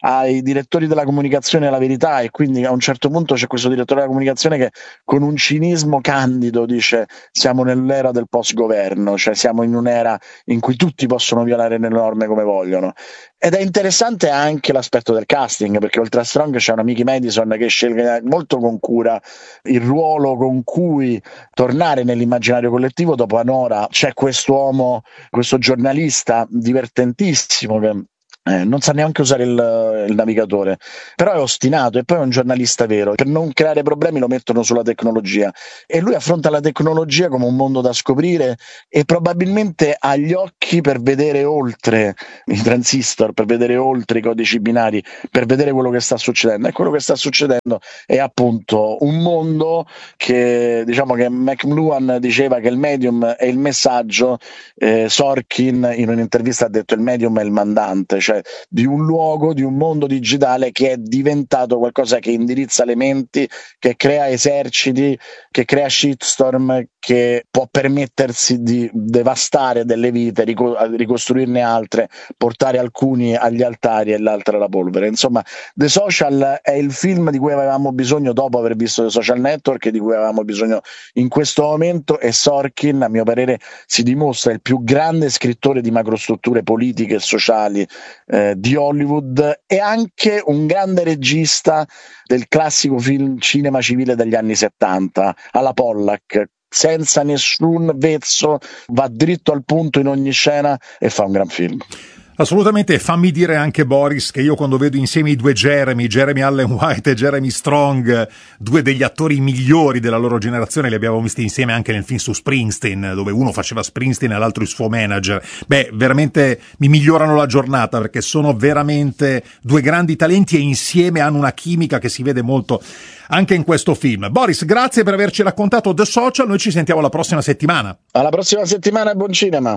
Speaker 1: ai direttori della comunicazione la verità, e quindi a un certo punto c'è questo direttore della comunicazione che con un cinismo candido dice: siamo nell'era del post-governo, cioè siamo in un'era in cui tutti possono violare le norme come vogliono. Ed è interessante anche l'aspetto del casting, perché oltre a Strong c'è una Mickey Madison che sceglie molto con cura il ruolo con cui tornare nell'immaginario collettivo dopo Anora. C'è quest'uomo, questo giornalista divertentissimo che Eh, non sa neanche usare il, il navigatore, però è ostinato, e poi è un giornalista vero. Per non creare problemi lo mettono sulla tecnologia, e lui affronta la tecnologia come un mondo da scoprire, e probabilmente ha gli occhi per vedere oltre i transistor, per vedere oltre i codici binari, per vedere quello che sta succedendo. E quello che sta succedendo è appunto un mondo che, diciamo che McLuhan diceva che il medium è il messaggio, eh, Sorkin in un'intervista ha detto il medium è il mandante, cioè di un luogo, di un mondo digitale che è diventato qualcosa che indirizza le menti, che crea eserciti, che crea shitstorm, che può permettersi di devastare delle vite, ricostruirne altre, portare alcuni agli altari e l'altra alla polvere. Insomma, The Social è il film di cui avevamo bisogno dopo aver visto The Social Network, e di cui avevamo bisogno in questo momento, e Sorkin, a mio parere, si dimostra il più grande scrittore di macrostrutture politiche e sociali eh, di Hollywood, e anche un grande regista del classico film cinema civile degli anni settanta, alla Pollack. Senza nessun vezzo, va dritto al punto in ogni scena e fa un gran film.
Speaker 18: Assolutamente. Fammi dire anche, Boris, che io quando vedo insieme i due Jeremy, Jeremy Allen White e Jeremy Strong, due degli attori migliori della loro generazione, li abbiamo visti insieme anche nel film su Springsteen, dove uno faceva Springsteen e l'altro il suo manager. Beh, veramente mi migliorano la giornata, perché sono veramente due grandi talenti, e insieme hanno una chimica che si vede molto anche in questo film. Boris, grazie per averci raccontato The Social, noi ci sentiamo la prossima settimana.
Speaker 1: Alla prossima settimana e buon cinema.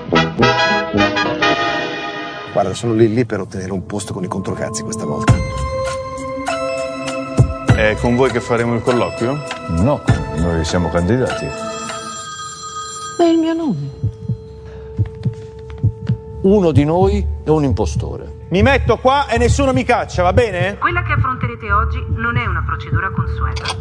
Speaker 4: Guarda, sono lì lì per ottenere un posto con i controcazzi questa volta.
Speaker 22: È con voi che faremo il colloquio?
Speaker 23: No, noi siamo candidati.
Speaker 20: Ma è il mio nome.
Speaker 23: Uno di noi è un impostore.
Speaker 24: Mi metto qua e nessuno mi caccia, va bene?
Speaker 25: Quella che affronterete oggi non è una procedura consueta.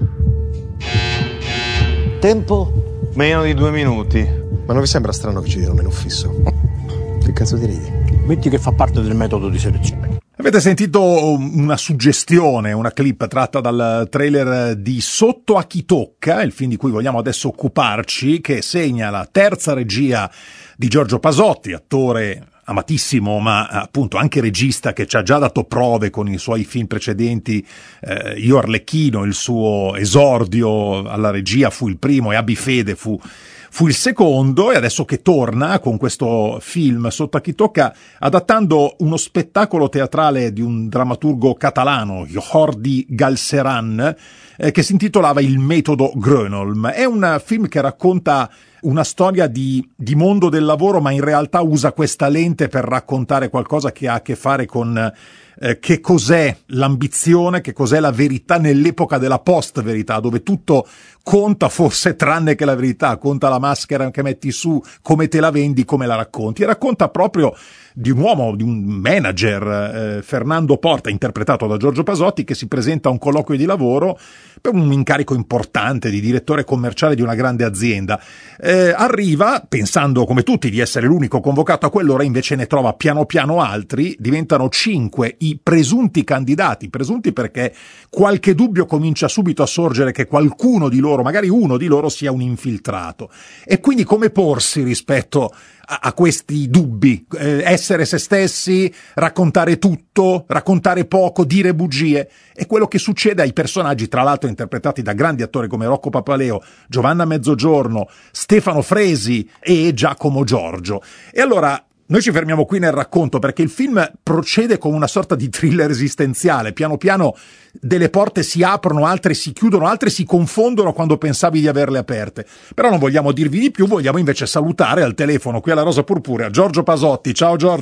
Speaker 23: Tempo?
Speaker 22: Meno di due minuti.
Speaker 4: Ma non vi sembra strano che ci diano meno fisso? Che cazzo ti ridi?
Speaker 23: Metti che fa parte del metodo di selezione.
Speaker 18: Avete sentito una suggestione, una clip tratta dal trailer di Sotto a chi tocca, il film di cui vogliamo adesso occuparci, che segna la terza regia di Giorgio Pasotti, attore amatissimo, ma appunto anche regista che ci ha già dato prove con i suoi film precedenti. eh, Io Arlecchino, il suo esordio alla regia fu il primo, e Abbi Fede fu fu il secondo, e adesso che torna con questo film Sotto a chi tocca, adattando uno spettacolo teatrale di un drammaturgo catalano, Jordi Galceran, eh, che si intitolava Il metodo Grönholm. È un film che racconta una storia di, di mondo del lavoro, ma in realtà usa questa lente per raccontare qualcosa che ha a che fare con eh, che cos'è l'ambizione, che cos'è la verità nell'epoca della post-verità, dove tutto conta, forse tranne che la verità, conta la maschera che metti su, come te la vendi, come la racconti. E racconta proprio di un uomo, di un manager, eh, Fernando Porta, interpretato da Giorgio Pasotti, che si presenta a un colloquio di lavoro per un incarico importante di direttore commerciale di una grande azienda. Eh, arriva pensando, come tutti, di essere l'unico convocato a quell'ora, invece ne trova piano piano altri, diventano cinque i presunti candidati, presunti perché qualche dubbio comincia subito a sorgere che qualcuno di loro, magari uno di loro, sia un infiltrato. E quindi come porsi rispetto a, a questi dubbi? Eh, essere se stessi, raccontare tutto, raccontare poco, dire bugie? È quello che succede ai personaggi, tra l'altro interpretati da grandi attori come Rocco Papaleo, Giovanna Mezzogiorno, Stefano Fresi e Giacomo Giorgio. E allora noi ci fermiamo qui nel racconto, perché il film procede con una sorta di thriller esistenziale. Piano piano delle porte si aprono, altre si chiudono, altre si confondono quando pensavi di averle aperte. Però non vogliamo dirvi di più, vogliamo invece salutare al telefono qui alla Rosa Purpurea Giorgio Pasotti. Ciao Giorgio.
Speaker 1: Ciao.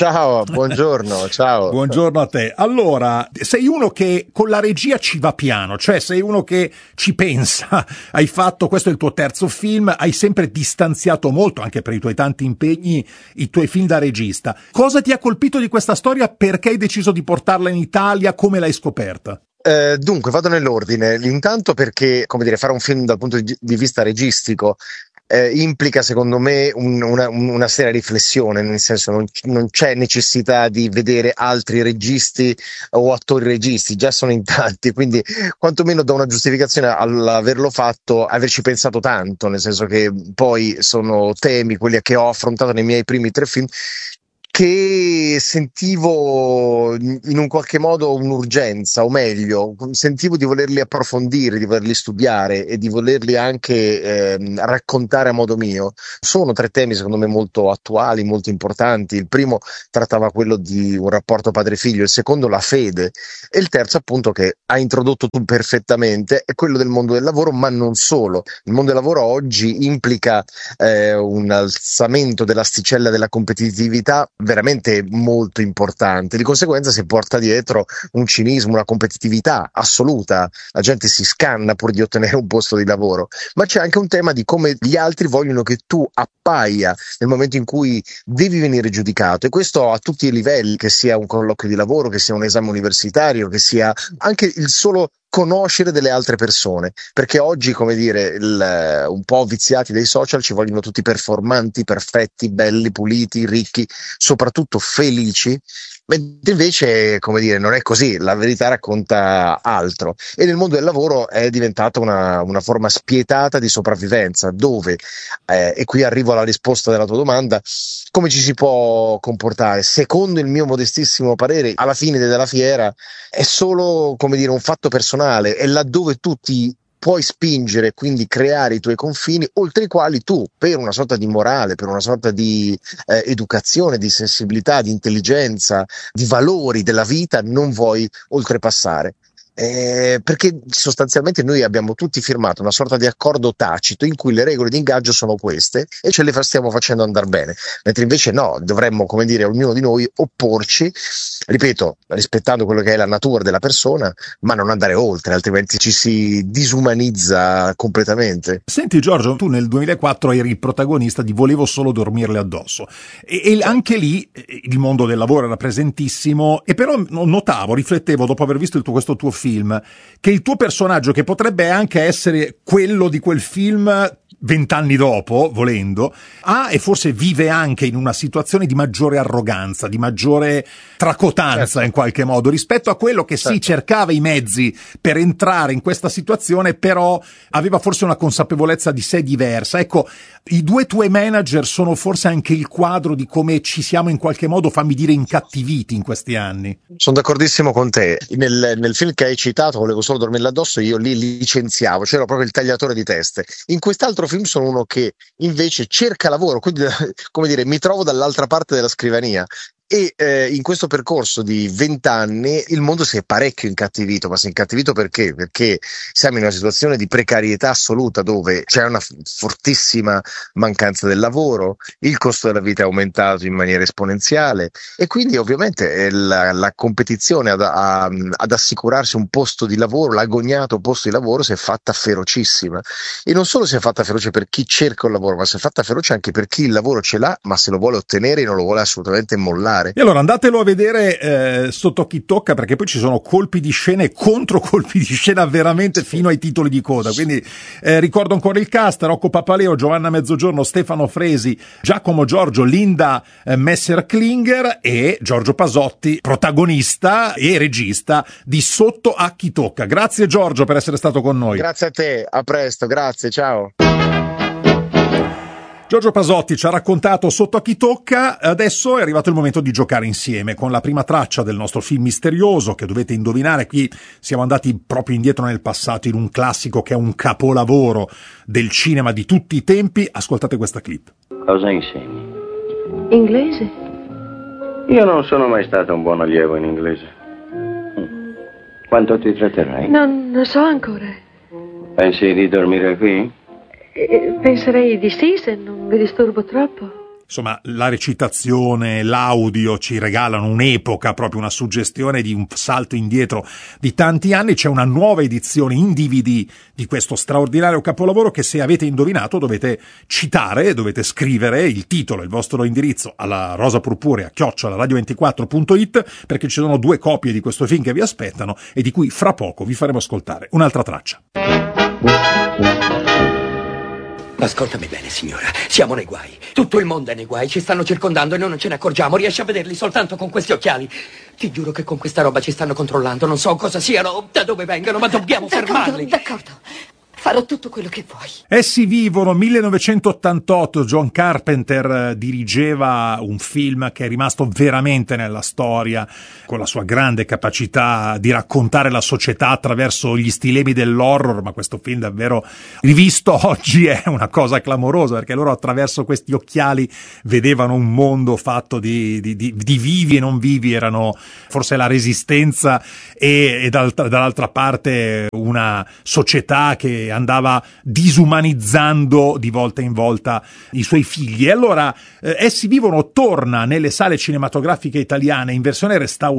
Speaker 2: ciao, buongiorno, ciao.
Speaker 18: Buongiorno a te. Allora, sei uno che con la regia ci va piano, cioè sei uno che ci pensa. Hai fatto, questo è il tuo terzo film, hai sempre distanziato molto, anche per i tuoi tanti impegni, i tuoi film da regista. Cosa ti ha colpito di questa storia? Perché hai deciso di portarla in Italia? Come l'hai scoperta?
Speaker 2: Eh, dunque, vado nell'ordine. Intanto perché, come dire, fare un film dal punto di, di vista registico Eh, implica secondo me un, una, una seria riflessione, nel senso non, non c'è necessità di vedere altri registi o attori registi, già sono in tanti, quindi quantomeno do una giustificazione all'averlo fatto, averci pensato tanto, nel senso che poi sono temi, quelli che ho affrontato nei miei primi tre film, che sentivo in un qualche modo un'urgenza, o meglio, sentivo di volerli approfondire, di volerli studiare e di volerli anche eh, raccontare a modo mio. Sono tre temi secondo me molto attuali, molto importanti. Il primo trattava quello di un rapporto padre-figlio, il secondo la fede e il terzo appunto, che ha introdotto tu perfettamente, è quello del mondo del lavoro, ma non solo. Il mondo del lavoro oggi implica eh, un alzamento dell'asticella della competitività veramente molto importante, di conseguenza si porta dietro un cinismo, una competitività assoluta, la gente si scanna pur di ottenere un posto di lavoro, ma c'è anche un tema di come gli altri vogliono che tu appaia nel momento in cui devi venire giudicato, e questo a tutti i livelli, che sia un colloquio di lavoro, che sia un esame universitario, che sia anche il solo conoscere delle altre persone, perché oggi, come dire, il, un po' viziati dai social, ci vogliono tutti performanti, perfetti, belli, puliti, ricchi, soprattutto felici, mentre invece, come dire, non è così, la verità racconta altro, e nel mondo del lavoro è diventata una, una forma spietata di sopravvivenza, dove, eh, e qui arrivo alla risposta della tua domanda, come ci si può comportare? Secondo il mio modestissimo parere, alla fine della fiera è solo, come dire, un fatto personale, è laddove tu ti puoi spingere, quindi creare i tuoi confini, oltre i quali tu, per una sorta di morale, per una sorta di eh, educazione, di sensibilità, di intelligenza, di valori della vita, non vuoi oltrepassare. Eh, perché sostanzialmente noi abbiamo tutti firmato una sorta di accordo tacito in cui le regole di ingaggio sono queste e ce le stiamo facendo andare bene, mentre invece no, dovremmo, come dire, ognuno di noi opporci, ripeto, rispettando quello che è la natura della persona, ma non andare oltre, altrimenti ci si disumanizza completamente.
Speaker 18: Senti Giorgio, tu nel duemilaquattro eri il protagonista di Volevo solo dormirle addosso e, e anche lì il mondo del lavoro era presentissimo, e però notavo, riflettevo dopo aver visto il tuo, questo tuo film, che il tuo personaggio, che potrebbe anche essere quello di quel film vent'anni dopo, volendo, ha e forse vive anche in una situazione di maggiore arroganza, di maggiore tracotanza, certo, in qualche modo, rispetto a quello che certo. sì, cercava i mezzi per entrare in questa situazione, però aveva forse una consapevolezza di sé diversa. Ecco, i due tuoi manager sono forse anche il quadro di come ci siamo in qualche modo, fammi dire, incattiviti in questi anni.
Speaker 2: Sono d'accordissimo con te. Nel, nel film che hai citato, Volevo solo dormirle addosso, io lì licenziavo, c'era proprio il tagliatore di teste. In quest'altro film sono uno che invece cerca lavoro, quindi, come dire, mi trovo dall'altra parte della scrivania. E eh, in questo percorso di vent'anni il mondo si è parecchio incattivito, ma si è incattivito perché? Perché siamo in una situazione di precarietà assoluta, dove c'è una fortissima mancanza del lavoro, il costo della vita è aumentato in maniera esponenziale, e quindi ovviamente la, la competizione ad, a, ad assicurarsi un posto di lavoro, l'agognato posto di lavoro, si è fatta ferocissima, e non solo si è fatta feroce per chi cerca un lavoro, ma si è fatta feroce anche per chi il lavoro ce l'ha, ma se lo vuole ottenere e non lo vuole assolutamente mollare.
Speaker 18: E allora andatelo a vedere eh, sotto chi tocca, perché poi ci sono colpi di scena e contro colpi di scena veramente fino ai titoli di coda. Quindi eh, ricordo ancora il cast: Rocco Papaleo, Giovanna Mezzogiorno, Stefano Fresi, Giacomo Giorgio, Linda eh, Messer-Klinger e Giorgio Pasotti, protagonista e regista di Sotto a chi tocca. Grazie Giorgio per essere stato con noi.
Speaker 2: Grazie a te, a presto, grazie, ciao.
Speaker 18: Giorgio Pasotti ci ha raccontato Sotto a chi tocca. Adesso è arrivato il momento di giocare insieme con la prima traccia del nostro film misterioso, che dovete indovinare. Qui siamo andati proprio indietro nel passato, in un classico che è un capolavoro del cinema di tutti i tempi. Ascoltate questa clip.
Speaker 5: Cosa insegni?
Speaker 7: Inglese.
Speaker 5: Io non sono mai stato un buon allievo in inglese. Quanto ti tratterrai?
Speaker 7: Non lo so ancora.
Speaker 5: Pensi di dormire qui?
Speaker 7: Eh, penserei di sì, se non vi disturbo troppo.
Speaker 18: insomma la recitazione, l'audio ci regalano un'epoca, proprio una suggestione di un salto indietro di tanti anni. C'è una nuova edizione in D V D di questo straordinario capolavoro che, se avete indovinato, dovete citare, dovete scrivere il titolo, il vostro indirizzo alla rosapurpurea chiocciola radio ventiquattro punto it, perché ci sono due copie di questo film che vi aspettano e di cui fra poco vi faremo ascoltare un'altra traccia.
Speaker 8: Ascoltami bene, signora, siamo nei guai, tutto il mondo è nei guai, ci stanno circondando e noi non ce ne accorgiamo, riesci a vederli soltanto con questi occhiali. Ti giuro che con questa roba ci stanno controllando, non so cosa siano, da dove vengano, ma dobbiamo
Speaker 20: d'accordo,
Speaker 8: fermarli.
Speaker 20: D'accordo, farò tutto quello che vuoi.
Speaker 18: Essi vivono, millenovecentottantotto, John Carpenter dirigeva un film che è rimasto veramente nella storia, con la sua grande capacità di raccontare la società attraverso gli stilemi dell'horror, ma questo film davvero rivisto oggi è una cosa clamorosa, perché loro attraverso questi occhiali vedevano un mondo fatto di, di, di, di vivi e non vivi, erano forse la resistenza e, e dall'altra, dall'altra parte una società che andava disumanizzando di volta in volta i suoi figli. E allora eh, Essi vivono torna nelle sale cinematografiche italiane in versione restaurata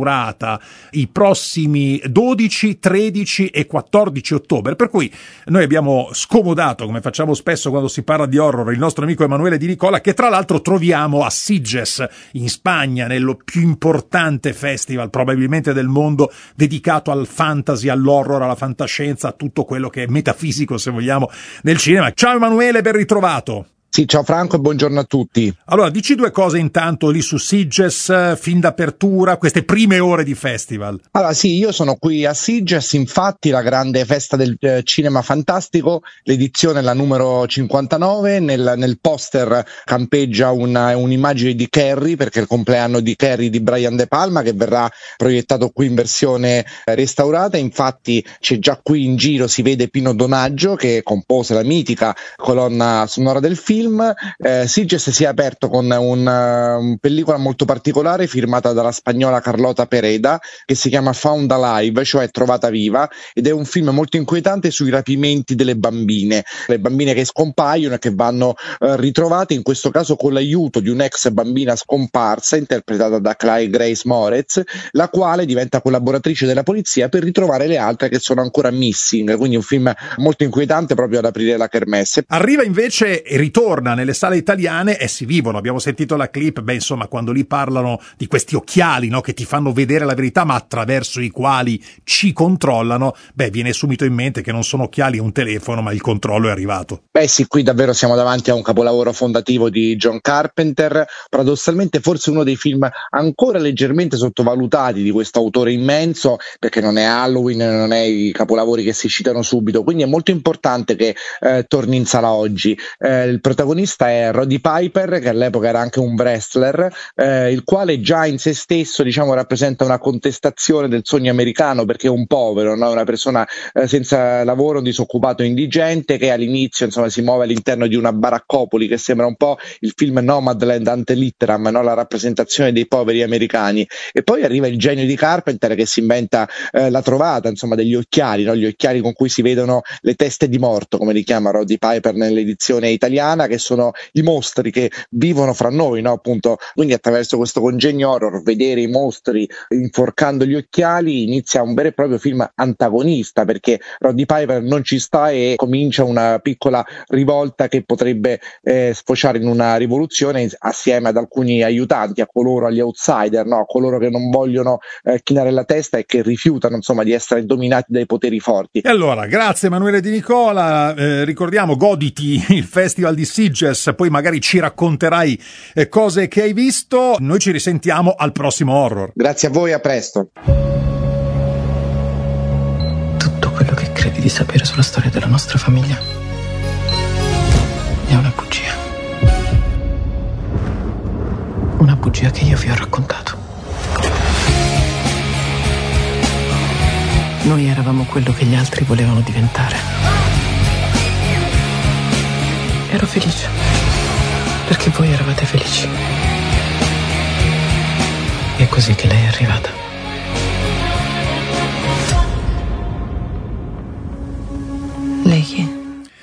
Speaker 18: i prossimi dodici, tredici e quattordici ottobre, per cui noi abbiamo scomodato, come facciamo spesso quando si parla di horror, il nostro amico Emanuele Di Nicola, che tra l'altro troviamo a Sitges in Spagna, nello più importante festival probabilmente del mondo dedicato al fantasy, all'horror, alla fantascienza, a tutto quello che è metafisico, se vogliamo, nel cinema. Ciao Emanuele, ben ritrovato.
Speaker 2: Sì, ciao Franco e buongiorno a tutti.
Speaker 18: Allora, dici due cose intanto lì su Sitges, film d'apertura, queste prime ore di festival.
Speaker 2: Allora sì, io sono qui a Sitges, infatti la grande festa del eh, cinema fantastico, l'edizione è la numero cinquantanove, nel, nel poster campeggia una, un'immagine di Carrie, perché è il compleanno di Carrie di Brian De Palma, che verrà proiettato qui in versione eh, restaurata. Infatti c'è già qui in giro, si vede Pino Donaggio che compose la mitica colonna sonora del film. Eh, Sitges si è aperto con una un pellicola molto particolare firmata dalla spagnola Carlota Pereda, che si chiama Found Alive, cioè trovata viva, ed è un film molto inquietante sui rapimenti delle bambine, le bambine che scompaiono e che vanno eh, ritrovate, in questo caso con l'aiuto di un'ex bambina scomparsa interpretata da Clay Grace Moretz, la quale diventa collaboratrice della polizia per ritrovare le altre che sono ancora missing. Quindi un film molto inquietante proprio ad aprire la kermesse.
Speaker 18: Arriva invece e ritorna nelle sale italiane Essi vivono, abbiamo sentito la clip, beh insomma quando lì parlano di questi occhiali, no, che ti fanno vedere la verità ma attraverso i quali ci controllano, beh viene subito in mente che non sono occhiali, è un telefono, ma il controllo è arrivato.
Speaker 2: Beh sì, qui davvero siamo davanti a un capolavoro fondativo di John Carpenter, paradossalmente forse uno dei film ancora leggermente sottovalutati di questo autore immenso, perché non è Halloween, non è i capolavori che si citano subito, quindi è molto importante che eh, torni in sala oggi. Eh, il protagonista è Roddy Piper, che all'epoca era anche un wrestler, eh, il quale già in se stesso, diciamo, rappresenta una contestazione del sogno americano, perché è un povero, no? Una persona eh, senza lavoro, un disoccupato indigente, che all'inizio insomma si muove all'interno di una baraccopoli che sembra un po' il film Nomadland ante litteram, no? La rappresentazione dei poveri americani. E poi arriva il genio di Carpenter che si inventa eh, la trovata, insomma, degli occhiali, no? Gli occhiali con cui si vedono le teste di morto, come li chiama Roddy Piper nell'edizione italiana, che sono i mostri che vivono fra noi, no? Appunto, quindi attraverso questo congegno horror, vedere i mostri inforcando gli occhiali, inizia un vero e proprio film antagonista, perché Roddy Piper non ci sta e comincia una piccola rivolta che potrebbe eh, sfociare in una rivoluzione assieme ad alcuni aiutanti, a coloro, agli outsider, no? A coloro che non vogliono eh, chinare la testa e che rifiutano insomma di essere dominati dai poteri forti.
Speaker 18: E allora, grazie Emanuele Di Nicola, eh, ricordiamo, goditi il festival di Sitges, poi magari ci racconterai eh, cose che hai visto. Noi ci risentiamo al prossimo horror.
Speaker 2: Grazie a voi, a presto.
Speaker 8: Tutto quello che credi di sapere sulla storia della nostra famiglia è una bugia. Una bugia che io vi ho raccontato. Noi eravamo quello che gli altri volevano diventare. Ero felice, perché voi eravate felici. È così che lei è arrivata.
Speaker 19: Lei chi?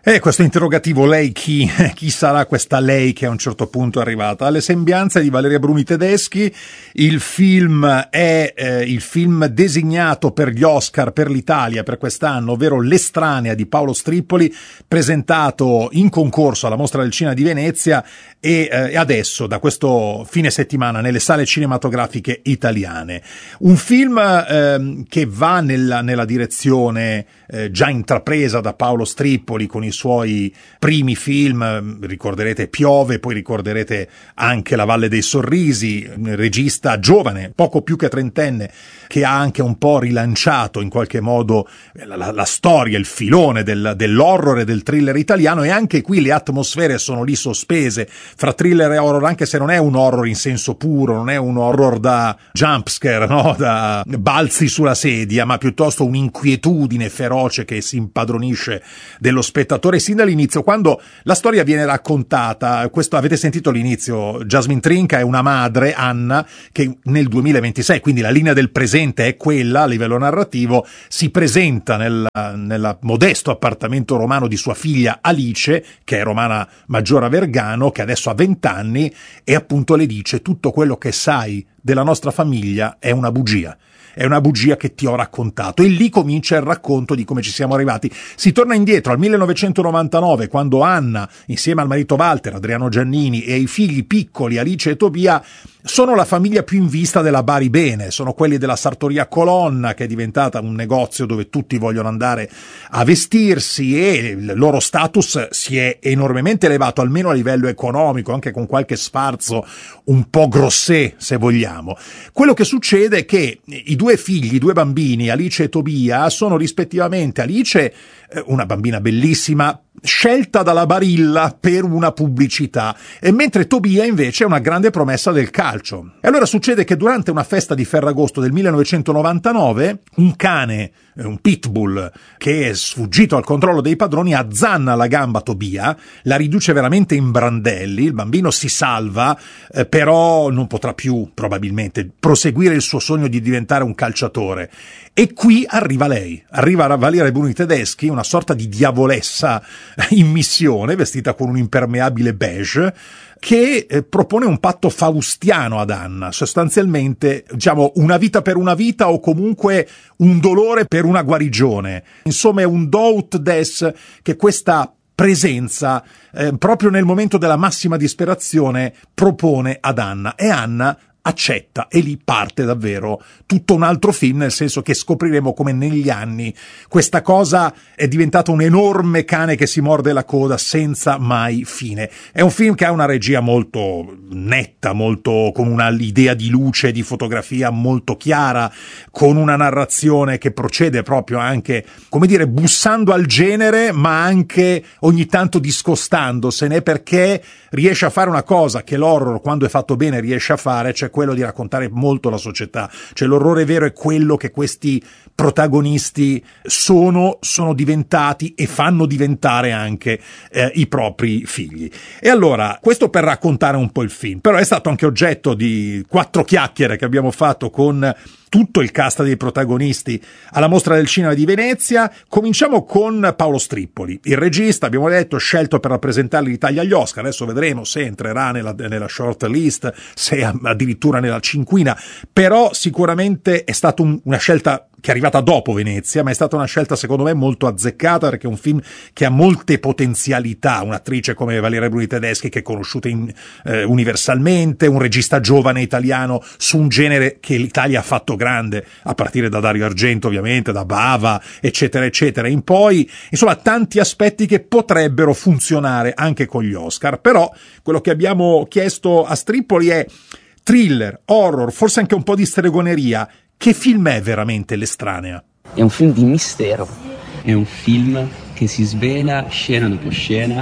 Speaker 18: E questo interrogativo, lei chi? Chi sarà questa lei che a un certo punto è arrivata? Alle sembianze di Valeria Bruni Tedeschi, il film è eh, il film designato per gli Oscar per l'Italia per quest'anno, ovvero L'estranea di Paolo Strippoli, presentato in concorso alla Mostra del Cinema di Venezia e eh, adesso da questo fine settimana nelle sale cinematografiche italiane. Un film eh, che va nella, nella direzione eh, già intrapresa da Paolo Strippoli con i suoi primi film, ricorderete Piove, poi ricorderete anche La Valle dei Sorrisi, un regista giovane, poco più che trentenne, che ha anche un po' rilanciato in qualche modo la, la, la storia, il filone del, dell'horror e del thriller italiano, e anche qui le atmosfere sono lì sospese fra thriller e horror, anche se non è un horror in senso puro, non è un horror da jumpscare, no? Da balzi sulla sedia, ma piuttosto un'inquietudine feroce che si impadronisce dello spettatore sin dall'inizio, quando la storia viene raccontata. Questo avete sentito all'inizio, Jasmine Trinca è una madre, Anna, che nel duemilaventisei, quindi la linea del presente è quella a livello narrativo, si presenta nel, nel modesto appartamento romano di sua figlia Alice, che è Romana Maggiora Vergano, che adesso ha vent'anni, e appunto le dice: tutto quello che sai della nostra famiglia è una bugia. È una bugia che ti ho raccontato. E lì comincia il racconto di come ci siamo arrivati. Si torna indietro al millenovecentonovantanove, quando Anna, insieme al marito Walter, Adriano Giannini, e ai figli piccoli Alice e Tobia, sono la famiglia più in vista della Bari Bene. Sono quelli della Sartoria Colonna, che è diventata un negozio dove tutti vogliono andare a vestirsi, e il loro status si è enormemente elevato, almeno a livello economico, anche con qualche sfarzo un po' grossè, se vogliamo. Quello che succede è che i due figli, i due bambini, Alice e Tobia, sono rispettivamente Alice, una bambina bellissima, scelta dalla Barilla per una pubblicità, e mentre Tobia invece è una grande promessa del calcio. E allora succede che durante una festa di Ferragosto del millenovecentonovantanove un cane, un pitbull che è sfuggito al controllo dei padroni, azzanna la gamba a Tobia, la riduce veramente in brandelli. Il bambino si salva, eh, però non potrà più probabilmente proseguire il suo sogno di diventare un calciatore. E qui arriva lei, arriva Valeria Bruni Tedeschi, una sorta di diavolessa in missione, vestita con un impermeabile beige, che eh, propone un patto faustiano ad Anna, sostanzialmente, diciamo, una vita per una vita, o comunque un dolore per una guarigione. Insomma, è un do ut des che questa presenza, eh, proprio nel momento della massima disperazione, propone ad Anna, e Anna accetta, e lì parte davvero tutto un altro film, nel senso che scopriremo come negli anni questa cosa è diventata un enorme cane che si morde la coda senza mai fine. È un film che ha una regia molto netta, molto con una idea di luce, di fotografia molto chiara, con una narrazione che procede proprio anche, come dire, bussando al genere, ma anche ogni tanto discostandosene, perché riesce a fare una cosa che l'horror, quando è fatto bene, riesce a fare, cioè quello di raccontare molto la società. Cioè l'orrore vero è quello che questi protagonisti sono, sono diventati e fanno diventare anche eh, i propri figli. E allora, questo per raccontare un po' il film, però è stato anche oggetto di quattro chiacchiere che abbiamo fatto con tutto il cast dei protagonisti alla Mostra del Cinema di Venezia. Cominciamo con Paolo Strippoli, il regista, abbiamo detto, scelto per rappresentare l'Italia agli Oscar. Adesso vedremo se entrerà nella, nella short list, se addirittura nella cinquina, però sicuramente è stata un, una scelta che è arrivata dopo Venezia, ma è stata una scelta secondo me molto azzeccata, perché è un film che ha molte potenzialità. Un'attrice come Valeria Bruni Tedeschi, che è conosciuta in, eh, universalmente, un regista giovane italiano su un genere che l'Italia ha fatto grande, a partire da Dario Argento ovviamente, da Bava, eccetera eccetera, in poi, insomma, tanti aspetti che potrebbero funzionare anche con gli Oscar. Però quello che abbiamo chiesto a Strippoli è thriller, horror, forse anche un po' di stregoneria. Che film è veramente L'estranea?
Speaker 9: È un film di mistero, è un film che si svela scena dopo scena,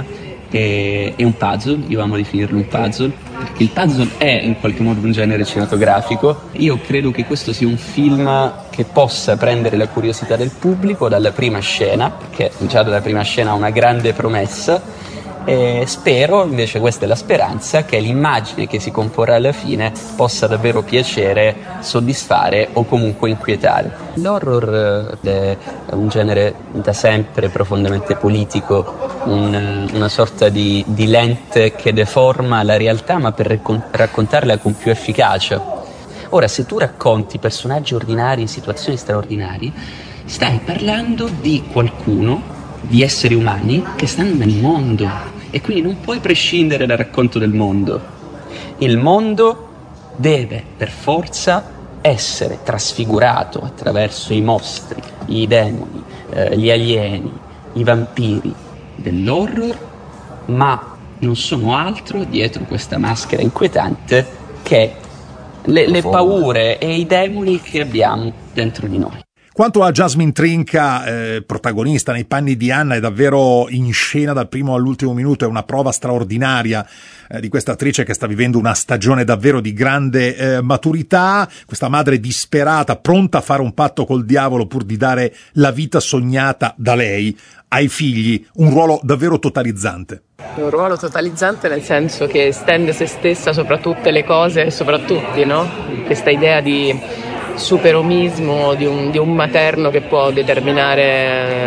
Speaker 9: è, è un puzzle, io amo definirlo un puzzle, perché il puzzle è in qualche modo un genere cinematografico. Io credo che questo sia un film che possa prendere la curiosità del pubblico dalla prima scena, perché già dalla prima scena ha una grande promessa, E spero, invece questa è la speranza, che l'immagine che si comporrà alla fine possa davvero piacere, soddisfare o comunque inquietare. L'horror è un genere da sempre profondamente politico, un, una sorta di, di lente che deforma la realtà ma per raccon- raccontarla con più efficacia. Ora, se tu racconti personaggi ordinari in situazioni straordinarie, stai parlando di qualcuno, di esseri umani che stanno nel mondo. E quindi non puoi prescindere dal racconto del mondo. Il mondo deve per forza essere trasfigurato attraverso i mostri, i demoni, eh, gli alieni, i vampiri dell'horror, ma non sono altro dietro questa maschera inquietante che le, le paure e i demoni che abbiamo dentro di noi.
Speaker 18: Quanto a Jasmine Trinca, eh, protagonista nei panni di Anna, è davvero in scena dal primo all'ultimo minuto, è una prova straordinaria eh, di questa attrice che sta vivendo una stagione davvero di grande eh, maturità, questa madre disperata, pronta a fare un patto col diavolo pur di dare la vita sognata da lei ai figli, un ruolo davvero totalizzante.
Speaker 10: Un ruolo totalizzante nel senso che stende se stessa sopra tutte le cose e sopra tutti, no? Questa idea di superomismo di un, di un materno che può determinare